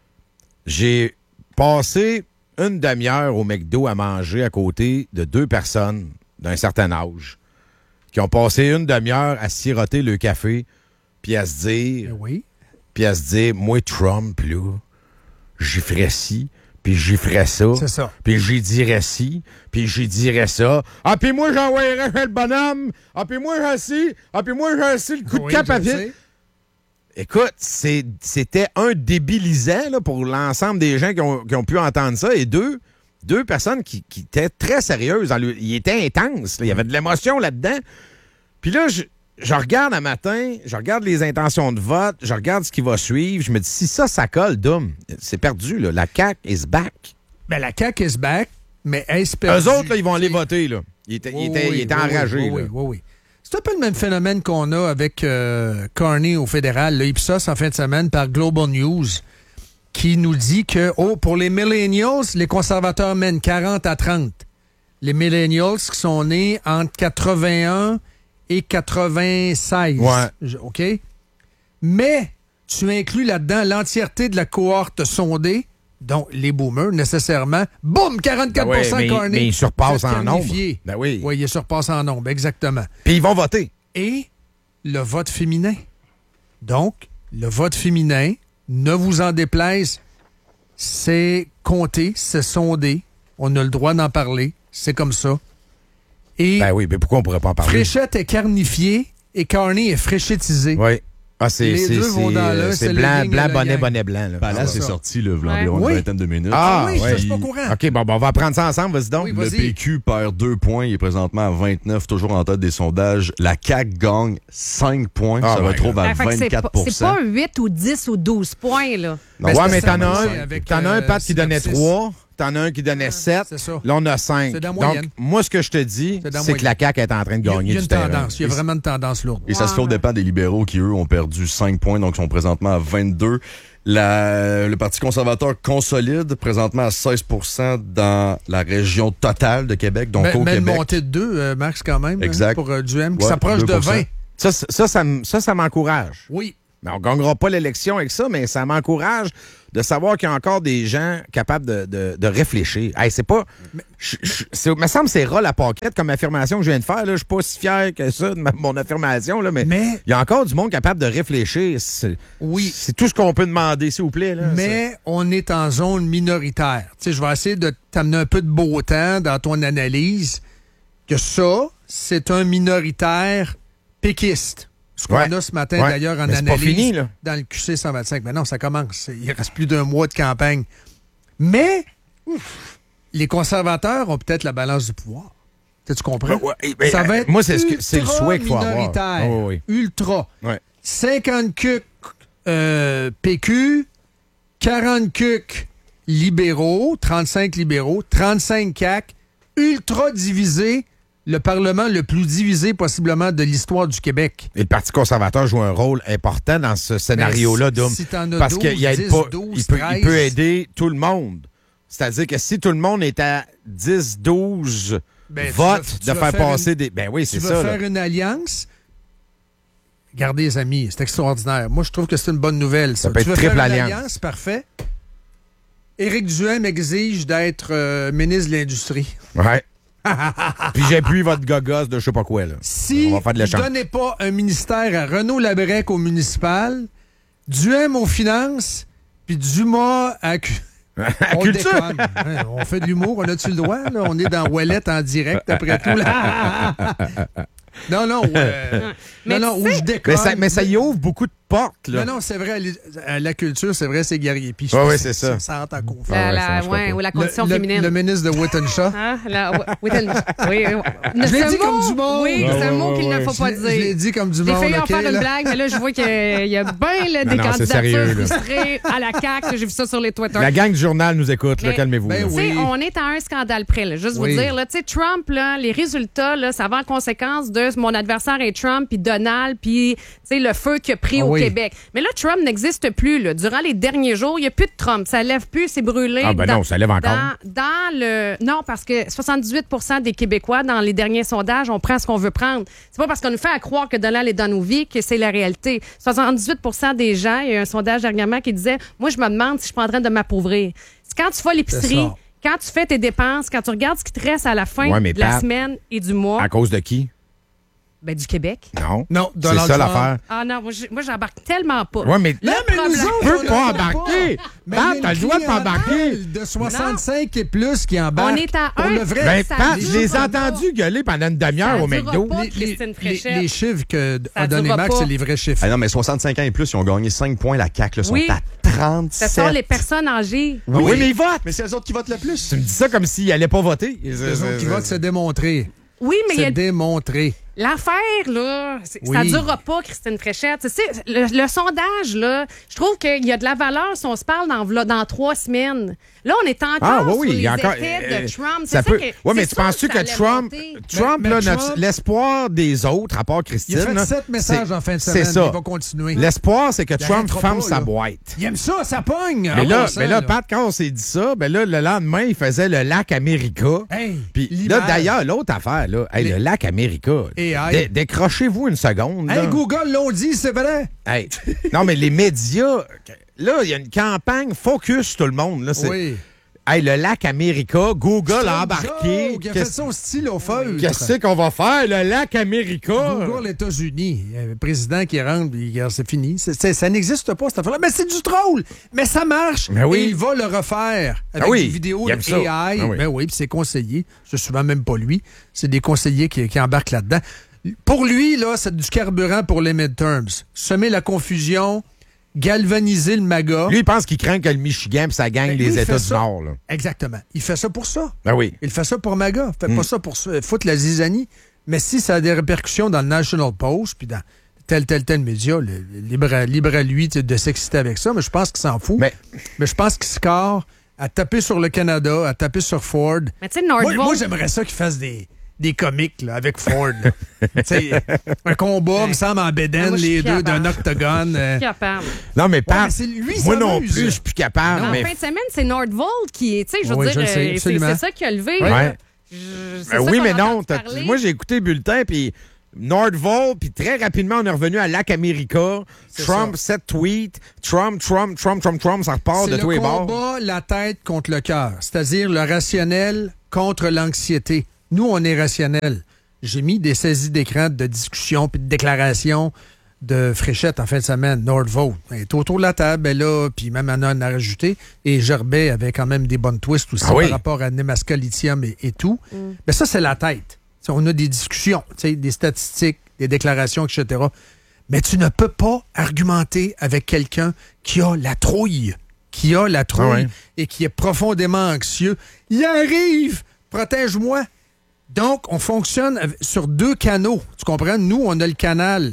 J'ai passé une demi-heure au McDo à manger à côté de deux personnes d'un certain âge qui ont passé une demi-heure à siroter le café puis à se dire... Oui. Puis à se dire, moi, Trump, là, j'y ferais ci, puis j'y ferais ça. C'est ça. Puis j'y dirais ci, puis j'y dirais ça. Ah, puis moi, j'envoyerais chez le bonhomme. Ah, puis moi, j'ai ci. Ah, puis moi, j'ai ci le coup Oui, de cap à je vite. sais. Écoute, c'est, c'était un débilisant là, pour l'ensemble des gens qui ont, qui ont pu entendre ça. Et deux, deux personnes qui, qui étaient très sérieuses. Dans le, il était intense. Là, il y avait de l'émotion là-dedans. Puis là, je, je regarde un matin, je regarde les intentions de vote, je regarde ce qui va suivre. Je me dis, si ça, ça colle, Dom, c'est perdu. Là. La C A Q is back. Ben, la C A Q is back, mais est-ce perdu? Eux autres, là, ils vont aller voter. Là. Ils étaient, oui, ils étaient, oui, ils étaient oui, enragés. Oui, là. oui, oui, oui. C'est un peu le même phénomène qu'on a avec euh, Carney au fédéral, le Ipsos en fin de semaine par Global News, qui nous dit que, oh, pour les millennials, les conservateurs mènent quarante à trente. Les millennials qui sont nés entre quatre-vingt-un et quatre-vingt-seize. Ouais. OK? Mais tu inclus là-dedans l'entièreté de la cohorte sondée, donc les boomers, nécessairement. Boum! quarante-quatre pour cent ben ouais, mais, Carney. mais ils surpassent en nombre. Carnifié. Ben oui. Oui, ils surpassent en nombre, exactement. Puis ils vont voter. Et le vote féminin. Donc, le vote féminin, ne vous en déplaise, c'est compté, c'est sondé. On a le droit d'en parler. C'est comme ça. Et Ben oui, mais pourquoi on pourrait pas en parler? Fréchette est carnifiée et Carney est fréchettisé. Oui. Ah, c'est, Les c'est, deux vont c'est, dans euh, l'un, c'est c'est le blanc, yin et blanc, le bonnet, yang. bonnet blanc. Là. Ben là, Ah, c'est ça. sorti, là, Ouais. environ Oui. une vingtaine de minutes. Ah, oui, ouais. je suis pas au courant. OK, bon, bon, on va prendre ça ensemble, vas-y donc. Oui, Le vas-y. P Q perd deux points. Il est présentement à vingt-neuf, toujours en tête des sondages. La C A Q gagne cinq points. Ah, se my retrouve God. à Ah, fait que c'est vingt-quatre pas- C'est pas huit ou dix ou douze points, là. Non, Ben, ouais, c'est mais ça, t'en as c'est un, avec, t'en as un, euh, Pat, qui donnait synopsis. trois. T'en as un qui donnait sept. c'est ça. Là, on a cinq. C'est dans la Donc, moyenne. moi, ce que je te dis, C'est dans la c'est que la moyenne. C A Q est en train de Il y a- gagner il y a du une terrain. tendance. Il y a vraiment une tendance lourde. Et ça se fait au dépend des libéraux qui, eux, ont perdu cinq points, donc sont présentement à vingt-deux. La- le Parti conservateur consolide, présentement à seize pour cent dans la région totale de Québec, donc Mais, au mais une Québec. montée de deux, euh, Max, quand même. Exact. hein, pour euh, Duhem, qui Ouais, s'approche de deux pour cent. vingt. Ça, ça, ça, ça, m- ça, ça m'encourage. Oui. Mais on ne gagnera pas l'élection avec ça, mais ça m'encourage de savoir qu'il y a encore des gens capables de, de, de réfléchir. Hey, c'est pas. Je- je- c'est- me semble que c'est ras la paquette comme affirmation que je viens de faire. Là. Je suis pas si fier que ça de ma- mon affirmation, là, mais il Mais- y a encore du monde capable de réfléchir. C'est, Oui. c'est tout ce qu'on peut demander, s'il vous plaît. Là, Mais on est en zone minoritaire. Tu sais, je vais essayer de t'amener un peu de beau temps dans ton analyse. Que ça, c'est un minoritaire péquiste. Ce qu'on Ouais. a ce matin, Ouais. d'ailleurs, en Mais c'est pas analyse fini, là. dans le Q C cent vingt-cinq. Mais non, ça commence. Il reste plus d'un mois de campagne. Mais ouf, les conservateurs ont peut-être la balance du pouvoir. Tu comprends? Ouais, ouais, ben, ça va être moi, c'est ce que- c'est le ultra souhait qu'il faut avoir. minoritaire. Oh, oui. Ultra. Ouais. cinquante cucs euh, P Q, quarante cucs libéraux, trente-cinq libéraux, trente-cinq C A Q, ultra divisé, le Parlement le plus divisé possiblement de l'histoire du Québec. Et le Parti conservateur joue un rôle important dans ce scénario-là, Ben, Dom. si t'en as Parce douze, qu'il aide dix, pas, douze, il, peut, il treize. peut aider tout le monde. C'est-à-dire que si tout le monde est à dix, douze Ben, tu votes veux- tu de veux faire faire passer une- des... Ben oui, Tu c'est veux ça. là. faire une alliance? Gardez les amis, c'est extraordinaire. Moi, je trouve que c'est une bonne nouvelle. Ça, Ça peut tu être veux faire triple une alliance. alliance, parfait. Éric Duhem exige d'être euh, ministre de l'Industrie. Ouais. Puis j'appuie votre gogos de je sais pas quoi, là. Si On va faire de ne l'échange. donnez pas un ministère à Renaud Labrec au municipal, Duhem aux finances, puis Dumas à... cu- On Culture. déconne. Hein, on fait de l'humour, on a-tu le droit? Là? On est dans Ouellette en direct, après tout. Là. Non, non, euh, Mais non, non, tu où sais- je déconne. Mais ça, mais ça y ouvre beaucoup de portes, là. Non, non, c'est vrai, les- à la culture, c'est vrai, c'est guerrier. Puis je Ouais, pense ouais, que c'est ça. Ça rentre en conflit. La, ouais, la- ça marche pas ouais, pas. ou la condition le, le- féminine. le ministre de Wittenshaw. Hein? La, oui, oui, oui, oui. Je l'ai Ce dit mot- comme du monde. Oui, Ouais, c'est un ouais, mot ouais, qu'il ne ouais. faut pas Je l'ai- je l'ai dire. dit comme du J'ai monde. failli en OK, faire une là? blague, mais là, je vois qu'il y a bien là, des Non, non, c'est candidatures sérieux, là. frustrées à la C A Q. J'ai vu ça sur les Twitter. La gang du journal nous écoute, là, Mais- calmez-vous. Ben là. Tu sais, oui. on est à un scandale près. Là. Juste Oui. vous dire, là, tu sais, Trump, là, les résultats, là, ça va en conséquence de mon adversaire est Trump, puis Donald, puis tu sais, le feu qu'il a pris Ah au oui. Québec. Mais là, Trump n'existe plus. Là. Durant les derniers jours, il n'y a plus de Trump. Ça lève plus, c'est brûlé. Ah ben dans, non, ça lève encore. Dans, dans le... Non, parce que soixante-dix-huit pour cent des Québécois, dans les derniers sondages, on prend ce qu'on veut prendre. C'est pas parce qu'on nous fait à croire que Donald est dans nos vies que c'est la réalité. soixante-dix-huit pour cent des gens, il y a eu un sondage dernièrement qui disait « Moi, je me demande si je suis pas en train de m'appauvrir. » C'est quand tu fais C'est l'épicerie, ça. quand tu fais tes dépenses, quand tu regardes ce qui te reste à la fin Ouais, mais de la Pat- semaine et du mois, À cause de qui? ben, du Québec. Non. Non, C'est Donald ça Trump. l'affaire. Ah non, moi, j'ai- moi, j'embarque tellement pas. Ouais, mais Non, mais nous problème- autres, tu peux on pas n'embarque embarquer. pas. Mais Pat, il y a t'as le une droit de t'embarquer. clientèle de soixante-cinq et plus qui embarquent. On est à Pour un. le vrai. Ben, ça Pat, dure je les ai pas. entendus gueuler pendant une demi-heure Ça au durera McDo. pas. les, les- Christine les- Fréchette. les chiffres que Ça a donné durera Max, pas. c'est les vrais chiffres. Ah non, mais soixante-cinq ans et plus, ils ont gagné cinq points. La C A Q là, sont Oui. à trente-sept. Ce sont les personnes âgées. Oui, oui, mais ils votent. Mais c'est eux autres qui votent le plus. Tu me dis ça comme s'ils n'allaient pas voter. Les autres qui votent se démontrer. Oui, mais il y Se a démontrer. l'affaire, là, c'est- ça Oui. durera pas, Christine Fréchette. Tu sais, le, le sondage, là, je trouve qu'il y a de la valeur si on se parle dans, v'là- dans trois semaines. Là, on est encore Ah oui, sur oui, il les y a encore. effets euh, de Trump. C'est ça ça peut. que- Ouais, c'est mais tu sûr penses-tu ça que allait Trump, monter. Trump, Mais- là, mais notre- Trump- l'espoir des autres, à part Christine, Il a fait là, sept messages c'est- en fin de c'est semaine. ça. Il va continuer. L'espoir, c'est que Il Trump arrêtera ferme pas, sa là. boîte. Il aime ça, ça pogne. Mais en là, passant, mais là, Pat, quand on s'est dit ça, ben là, le lendemain, il faisait le lac America. Hey, Puis là, l'image. d'ailleurs, l'autre affaire, là, hey, Les- le lac America. Et hey. dé- décrochez-vous une seconde. là. Hey, Google l'ont dit, c'est vrai. Hey. Non, mais les médias, là, il y a une campagne focus tout le monde. Là, c'est- Oui. Hey, le lac America, Google a embarqué. Joe, qui a fait Qu'est-ce ça au stylo feutre. qu'est-ce qu'on va faire, le lac America? Google les États-Unis. Il y a un président qui rentre, puis regarde, c'est fini. C'est- c'est- ça n'existe pas, cette affaire-là. Mais c'est du troll. Mais ça marche. Ben oui. Et il va le refaire avec Ah oui, des vidéos il aime de ça. A I. Ah oui. Ben oui, puis c'est conseillé. C'est souvent même pas lui. C'est des conseillers qui, qui embarquent là-dedans. Pour lui, là, c'est du carburant pour les midterms. Semer la confusion, galvaniser le MAGA. Lui, il pense qu'il craint que le Michigan et ça gagne Ben, lui, les il États fait du ça. Nord. Là. Exactement. Il fait ça pour ça. Ben oui. Il fait ça pour MAGA. Il fait Mm. pas ça pour se- foutre la zizanie. Mais si ça a des répercussions dans le National Post, puis dans tel, tel, tel média, le, le- libre, à, libre à lui de s'exciter avec ça, mais je pense qu'il s'en fout. Mais, mais je pense qu'il score à taper sur le Canada, à taper sur Ford. Mais tu sais, Moi, Nordvolt... moi, j'aimerais ça qu'il fasse des, des comiques là, avec Ford. là. Tu sais, un combat, me semble, en bédaine, Moi, je suis les deux, capable. d'un octogone. euh. Je suis capable. non, mais pas. mais c'est lui, moi ça non m'amuse. plus, je suis plus capable. En mais fin de semaine, c'est Nordvolt qui est, tu sais, je veux Oui, dire, je le sais, euh, c'est absolument. c'est ça qui a levé. Ouais. là. Je- c'est Ben ça oui, qu'on mais a non. entendu t'as- parler. Moi, j'ai écouté le bulletin, puis Nordvolt, puis très rapidement, on est revenu à Lac America. C'est Trump, ça. sept tweets. Trump, Trump, Trump, Trump, Trump, ça repart C'est de le tous les bords. combat, la tête contre le cœur, c'est-à-dire le rationnel contre l'anxiété. Nous, on est rationnel. J'ai mis des saisies d'écran de discussions puis de déclarations de Fréchette en fin de semaine, Nordvolt. Elle est autour de la table, elle là, puis même Anna en a rajouté. Et Gerbet avait quand même des bonnes twists aussi Ah oui. par rapport à Nemaska Lithium et, et tout. Mais ça, c'est la tête. T'sais, on a des discussions, t'sais, des statistiques, des déclarations, et cetera. Mais tu ne peux pas argumenter avec quelqu'un qui a la trouille, qui a la trouille Ah ouais. et qui est profondément anxieux. Il arrive! Protège-moi! Donc, on fonctionne avec- sur deux canaux. Tu comprends? Nous, on a le canal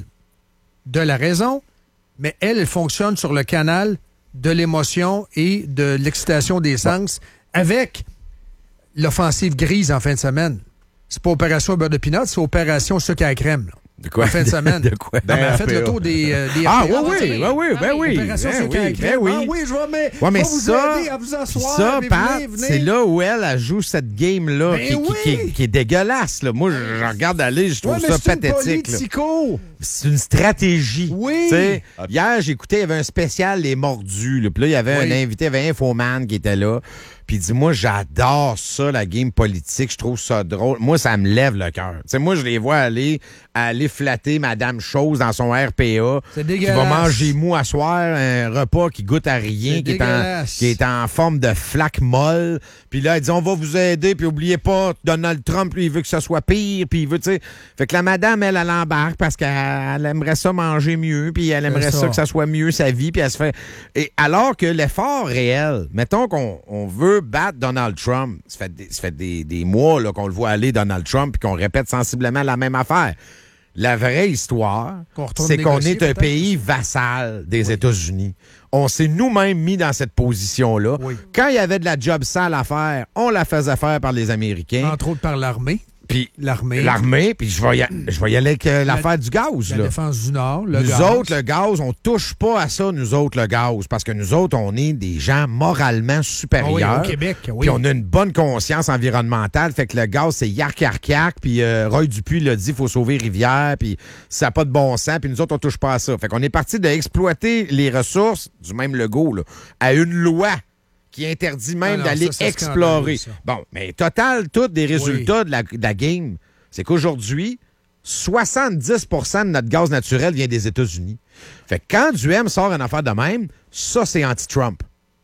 de la raison, mais elle, elle fonctionne sur le canal de l'émotion et de l'excitation des sens avec l'offensive grise en fin de semaine. C'est pas opération beurre de pinot, c'est opération sucre à la crème. Là. De quoi? En fin de semaine. De quoi? Non, mais elle a fait R P A. le tour des, euh, des Ah R P A. oui, oui, oui, oui, ben oui. Opération Ben sucre à la oui, crème. ben oui. Ah oui, je vais, mais, Ouais, mais je vais vous ça, aider à vous puis asseoir. ça, mais Pat, venez, venez. c'est là où elle, elle joue cette game-là Ben qui, qui- oui. qui est, qui est dégueulasse. Là. Moi, je, je regarde aller, je trouve Ouais, mais ça c'est une pathétique. là. politico. C'est une stratégie. Oui. Tu sais, hier, j'écoutais, il y avait un spécial Les Mordus. Là. Puis là, il y avait Oui. un invité, il y avait Infoman qui était là. Puis il dit, moi, j'adore ça, la game politique. Je trouve ça drôle. Moi, ça me lève le cœur. Tu sais, moi, je les vois aller, aller flatter Madame Chose dans son R P A. C'est Qui dégueulasse. va manger mou à soir, un repas qui goûte à rien, C'est qui est, en, dégueulasse. qui est en forme de flaque molle. Puis là, elle dit, on va vous aider. Puis oubliez pas, Donald Trump, lui, il veut que ça soit pire. Puis il veut, tu sais. Fait que la madame, elle, elle embarque parce qu'elle elle aimerait ça manger mieux. Puis elle aimerait C'est ça. ça. que ça soit mieux sa vie. Puis elle se fait. Et alors que l'effort réel, mettons qu'on on veut battre Donald Trump, ça fait des, ça fait des, des mois là, qu'on le voit aller, Donald Trump, puis qu'on répète sensiblement la même affaire. La vraie histoire, Qu'on retourne c'est qu'on négocier, est un peut-être. pays vassal des États-Unis. On s'est nous-mêmes mis dans cette position-là. Oui. Quand il y avait de la job sale à faire, on la faisait faire par les Américains. Entre autres par l'armée. Puis L'armée. l'armée, puis je vais y, a- je vais y aller avec euh, l'affaire du gaz. La Là. défense du Nord. Le Nous gaz. autres, le gaz, on touche pas à ça, nous autres, le gaz, parce que nous autres, on est des gens moralement supérieurs. Ah oui, au Québec, oui. Puis on a une bonne conscience environnementale, fait que le gaz, c'est yark, yark, yark, puis euh, Roy Dupuis l'a dit, il faut sauver Rivière, puis ça n'a pas de bon sens, puis nous autres, on touche pas à ça. Fait qu'on est parti d'exploiter les ressources du même Legault, là, à une loi qui interdit même Ah non, d'aller ça, c'est explorer. scandaleux, ça. Bon, mais total, tous des résultats de, la, de la game, c'est qu'aujourd'hui, soixante-dix pour cent de notre gaz naturel vient des États-Unis. Fait que quand du M sort une affaire de même, ça, c'est anti-Trump.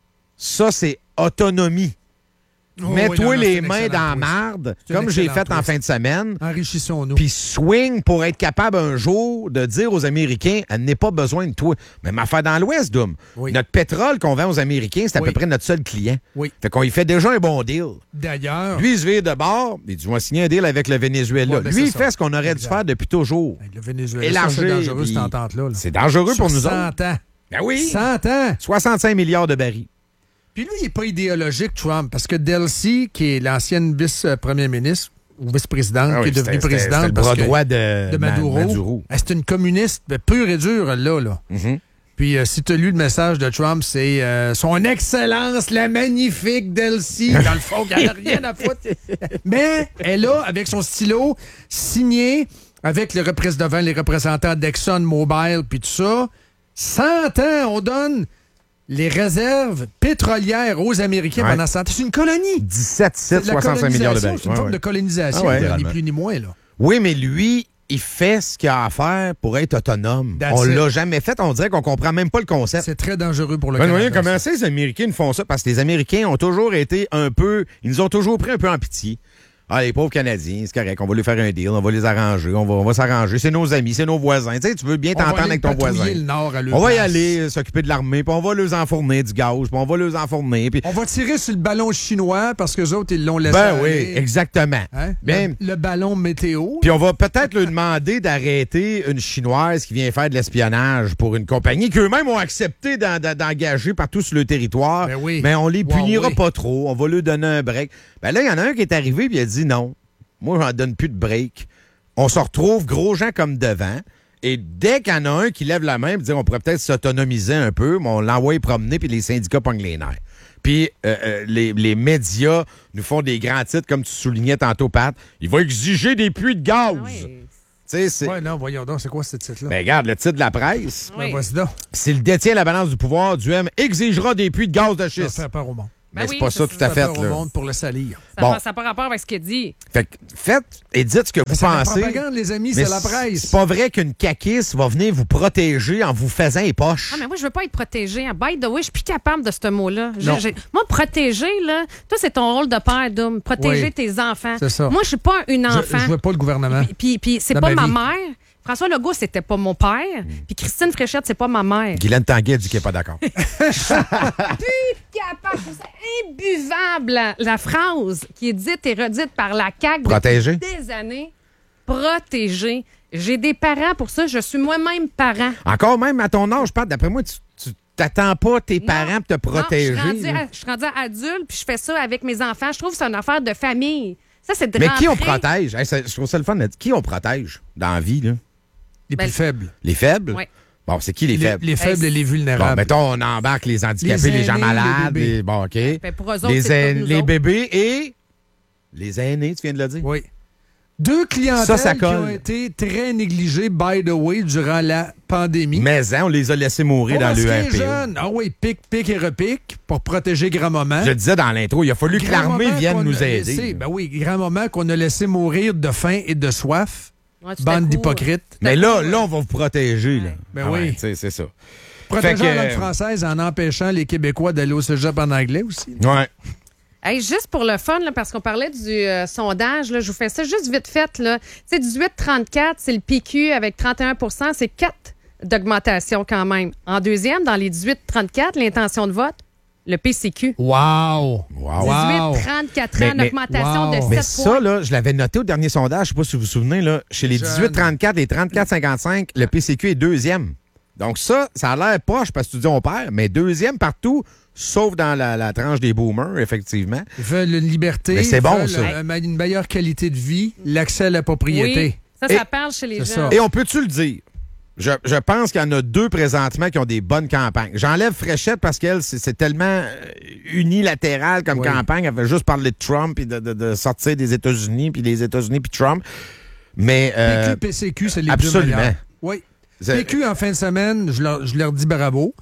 Ça, c'est autonomie. Oh, oui, Mets-toi non, non, c'est les un mains excellent dans la twist. marde, C'est un comme j'ai excellent fait en twist. fin de semaine, Enrichissons-nous. puis swing pour être capable un jour de dire aux Américains, elle n'est pas besoin de toi. Même affaire dans l'Ouest, Doom. Oui. Notre pétrole qu'on vend aux Américains, c'est à Oui. peu près notre seul client. Oui. Fait qu'on y fait déjà un bon deal. D'ailleurs, Lui, il se vire de bord, il dit, on va signer un deal avec le Venezuela. Ouais, ben, Lui, c'est il ça. fait ce qu'on aurait Exact. dû faire depuis toujours. le Venezuela, ça, Élargir, c'est dangereux, puis cette entente-là. là. C'est dangereux Sur pour nous cent autres. ans. Ben oui. cent ans. soixante-cinq milliards de barils. Puis lui, il n'est pas idéologique, Trump, parce que Delcy, qui est l'ancienne vice-première ministre, ou vice-présidente, Ah qui oui, est devenue c'était- c'était- présidente. c'était le parce bras que- droit de de Ma- Maduro. Maduro. Elle, c'est une communiste ben, pure et dure, là. là. Mhm. Puis euh, si tu as lu le message de Trump, c'est euh, Son Excellence, la magnifique Delcy. Dans le fond, elle n'a rien à foutre. Mais elle a, avec son stylo, signé avec le représ- devant les représentants d'Exxon Mobil, puis tout ça, cent ans, on donne les réserves pétrolières aux Américains Ouais. pendant cent ans. C'est une colonie. dix-sept C'est sites, de la soixante-cinq milliards de colonisation, barils. c'est une Ouais, forme ouais. de colonisation, Ah ouais. ni Littéralement. plus ni moins. Là. Oui, mais lui, il fait ce qu'il a à faire pour être autonome. That's on it. l'a jamais fait. On dirait qu'on comprend même pas le concept. C'est très dangereux pour le Ben, Canada. voyez comment ça. ça, les Américains nous font ça? Parce que les Américains ont toujours été un peu... Ils nous ont toujours pris un peu en pitié. Ah, les pauvres Canadiens, c'est correct, on va lui faire un deal, on va les arranger, on va, on va s'arranger. C'est nos amis, c'est nos voisins. Tu sais, tu veux bien t'entendre avec ton voisin. Le nord à on va y aller euh, s'occuper de l'armée, puis on va leur enfourner du gaz, puis on va leur enfourner. Puis... On va tirer sur le ballon chinois parce que les autres, ils l'ont laissé Ben aller. oui, exactement. Hein? Ben, le, le ballon météo. Puis on va peut-être leur demander d'arrêter une Chinoise qui vient faire de l'espionnage pour une compagnie qu'eux-mêmes ont accepté d'en- d'en- d'engager partout sur le territoire. Ben oui. Mais on les punira Huawei. pas trop. On va leur donner un break. Ben là, il y en a un qui est arrivé et il a dit non. Moi, j'en donne plus de break. On se retrouve gros gens comme devant. Et dès qu'il y en a un qui lève la main et dit on pourrait peut-être s'autonomiser un peu, mais on l'envoie promener puis les syndicats pognent les nerfs. Puis euh, euh, les, les médias nous font des grands titres, comme tu soulignais tantôt, Pat. Il va exiger des puits de gaz. Oui. Tu sais, c'est... Ouais, non, voyons donc, c'est quoi ce titre-là? Ben, regarde, le titre de la presse. Ben, Oui. voici donc. S'il détient la balance du pouvoir, du M exigera des puits de gaz de Ça schiste. fait peur au monde. Mais Ben c'est oui, pas ça c'est tout à Ça fait. fait peur au Là. monde pour le salir. Ça Bon. n'a pas rapport avec ce qu'il dit. Fait que faites et dites ce que vous C'est la pensez. propagande, les amis, Mais c'est la presse. C'est pas vrai qu'une caquiste va venir vous protéger en vous faisant les poches. Ah, mais moi, je veux pas être protégée. hein. By the way, je suis plus capable de ce mot-là. J'ai- Non. j'ai- Moi, protéger, là, toi, c'est ton rôle de père, Dom. Protéger Oui. tes enfants. C'est ça. Moi, je suis pas une Je, enfant. je veux pas le gouvernement. Puis, puis, puis c'est Dans pas ma ma, vie. mère. François Legault, c'était pas mon père. Puis Christine Fréchette, c'est pas ma mère. Guylaine Tanguay dit qu'il n'est pas d'accord. Capable, je trouve ça imbuvable, la, la phrase qui est dite et redite par la C A Q Protéger. depuis des années. Protéger. J'ai des parents pour ça. Je suis moi-même parent. Encore même à ton âge, Pat, d'après moi, tu, tu t'attends pas tes parents pour te protéger. Non, je, suis là. rendue, je suis rendue adulte puis je fais ça avec mes enfants. Je trouve que c'est une affaire de famille. Ça, c'est de Mais qui on rentrer- protège? Hey, ça- je trouve ça le fun. de- Qui on protège dans la vie? Là? Les Ben, plus faibles. Les faibles? Ouais. Bon, c'est qui les, Les, faibles? les faibles Hey, et les Bon, vulnérables. mettons, on embarque les handicapés, les, Les gens aînés, malades. les bébés. les- Bon, OK. Ben, pour eux autres, les, c'est aîn- comme nous les autres. bébés et les aînés, tu viens de le dire? Oui. Deux clientèles Ça, ça qui ont colle. été très négligées, by the way, durant la pandémie. Mais hein, on les a laissés mourir Pour dans ce qui l'E est R P O. jeune, ah oui, pique, pique et repique pour protéger grand-maman. Je le disais dans l'intro, il a fallu que l'armée Grand-maman vienne qu'on nous a aider. laissé- ben oui, grand-maman qu'on a laissé mourir de faim et de soif. Ouais, tout à Bande coup, d'hypocrites. Mais là, là, on va vous protéger. Là. Ben Ah oui. ouais, tu sais, c'est ça. Protéger Fait que- la langue française en empêchant les Québécois d'aller au cégep en anglais aussi. Ouais. Hey, juste pour le fun, là, parce qu'on parlait du euh, sondage, là, je vous fais ça juste vite fait. Là. Tu sais, dix-huit trente-quatre, c'est le P Q avec trente et un pour cent, c'est quatre d'augmentation quand même. En deuxième, dans les dix-huit trente-quatre, l'intention de vote, le P C Q. Wow! Wow. Wow. dix-huit trente-quatre Mais- ans, mais- d'augmentation wow. de Mais sept ça, points. là, je l'avais noté au dernier sondage, je sais pas si vous vous souvenez, là, chez les Jeune. dix-huit trente-quatre et trente-quatre cinquante-cinq, le P C Q est deuxième. Donc ça, ça a l'air poche parce que tu dis on perd, mais deuxième partout, sauf dans la, la tranche des boomers, effectivement. Ils veulent une liberté. Mais c'est ils bon, veulent, ça. euh, une meilleure qualité de vie, l'accès à la propriété. Oui, ça, ça Et- parle chez les C'est gens. ça. Et on peut-tu le dire? Je, je pense qu'il y en a deux présentement qui ont des bonnes campagnes. J'enlève Fréchette parce qu'elle, c'est c'est tellement euh, unilatéral comme Oui. campagne. Elle veut juste parler de Trump et de, de- de sortir des États-Unis, puis les États-Unis, puis Trump. Mais euh, P Q, P C Q, c'est les absolument. deux meilleurs. Oui. c'est- P Q, en fin de semaine, je leur, je leur dis bravo.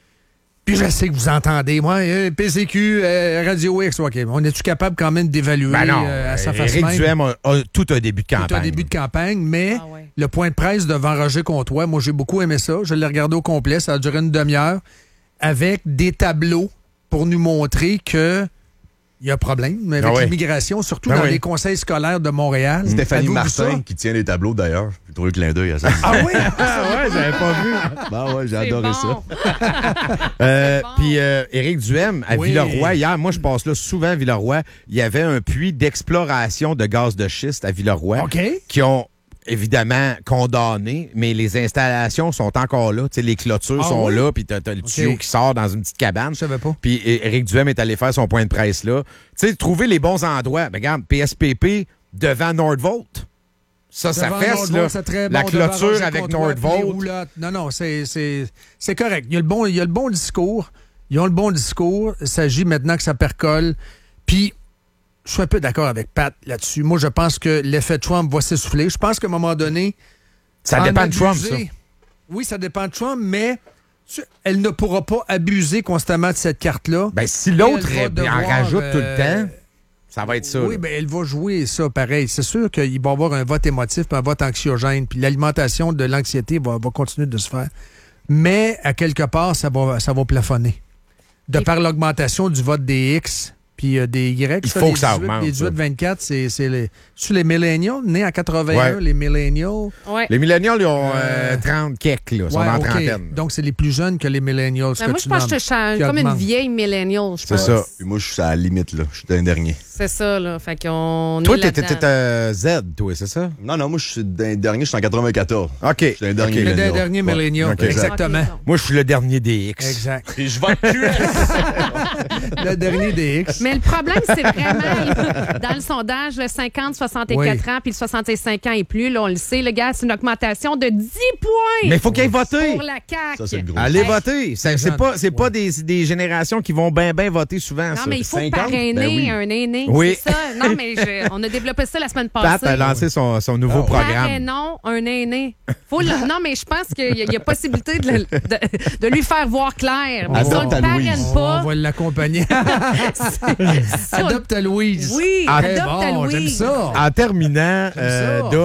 Puis je sais que vous entendez, moi, euh, P C Q, euh, Radio X, OK. On est-tu capable quand même d'évaluer Ben non, euh, à sa face Éric même? Duhem a, a tout un début de Tout campagne. un début de campagne, mais Ah ouais. le point de presse devant Roger Comtois, moi, j'ai beaucoup aimé ça. Je l'ai regardé au complet. Ça a duré une demi-heure avec des tableaux pour nous montrer que il y a un problème avec Ah ouais. l'immigration, surtout Ben dans oui. les conseils scolaires de Montréal. Stéphanie Avez-vous vu Martin, ça? qui tient les tableaux d'ailleurs. J'ai trouvé le clin d'œil à ça. Ah oui? Ah ouais, j'avais pas vu. Ben ouais, j'ai C'est adoré bon. ça. Euh, bon. Puis euh, Éric Duhem, à Oui. Villeroy, hier, moi je passe là souvent à Villeroy, il y avait un puits d'exploration de gaz de schiste à Villeroy OK. qui ont évidemment condamné, mais les installations sont encore là. Tu sais, les clôtures Ah sont oui? là, puis t'as, t'as le tuyau OK. qui sort dans une petite cabane. Je savais pas. Puis é- Éric Duhem est allé faire son point de presse là. Tu sais, trouver les bons endroits. Ben, regarde, P S P P devant Nordvolt. Ça, ça Devant fesse, Nordvolt, là. c'est très La bon, devant clôture Roger avec Comtois, puis les Nordvolt. roulottes. Non, non, c'est, c'est, c'est correct. Il y, a le bon, il y a le bon discours. Ils ont le bon discours. Il s'agit maintenant que ça percole. Puis, je suis un peu d'accord avec Pat là-dessus. Moi, je pense que l'effet Trump va s'essouffler. Je pense qu'à un moment donné... Ça en dépend de Trump, ça. abuser- Oui, ça dépend de Trump, mais tu- elle ne pourra pas abuser constamment de cette carte-là. Ben, si l'autre Et elle va est- en devoir, rajoute tout le euh, temps, ça va être ça. Oui, là. bien, elle va jouer ça pareil. C'est sûr qu'il va y avoir un vote émotif puis un vote anxiogène. Puis l'alimentation de l'anxiété va, va continuer de se faire. Mais, à quelque part, ça va, ça va plafonner. De Et- par l'augmentation du vote des X, puis Puis euh, des Y, Il ça, faut les que ça dix-huit, augmente, les dix-huit vingt-quatre, c'est, c'est les, c'est les milléniaux, nés en quatre-vingt-un, Ouais. les milléniaux. Ouais. Les millénials, ils ont euh, trente keks, là. Ils sont Ouais, dans la OK. trentaine. Donc, c'est les plus jeunes que les milléniaux. Ben, moi, je pense que je suis un- comme une vieille millénial. C'est ça. Puis moi, je suis à la limite, là. Je suis un dernier. C'est ça, là. Fait qu'on Toi, est t'étais là-dedans. t'étais, euh, Z, toi, c'est ça? Non, non, moi, je suis un dernier, je suis en quatre-vingt-quatorze. OK. Je suis un dernier OK. Le millénial. dernier Ouais. milléniaux. OK. Exactement. OK, Moi, je suis le dernier des X. Exact. Et je vais tuer. Le dernier des X. Mais le problème, c'est vraiment, là, dans le sondage, le cinquante soixante-quatre Oui. ans puis le soixante-cinq ans et plus, là, on le sait, le gars, c'est une augmentation de dix points Mais il faut qu'ils aient voté. pour la C A Q. Ça, c'est le gros. Allez Hey. voter. C'est c'est pas, c'est pas des, des générations qui vont bien, bien voter souvent, Non, ça. mais il faut cinquante? parrainer Ben oui. un aîné. Oui. C'est ça. Non, mais je- on a développé ça la semaine Pat passée. a lancé son, son nouveau Oh. programme. Parrainons un aîné. Faut le- Non, mais je pense qu'il y, a- il y a possibilité de, le- de- de lui faire voir clair. Mais si on Adopte le à parraine Louise. pas... On va l'accompagner. si on- Adopte à Louise. Oui, Ah, adopte à bon, Louise. j'aime ça. En terminant, J'aime euh, ça. Dom,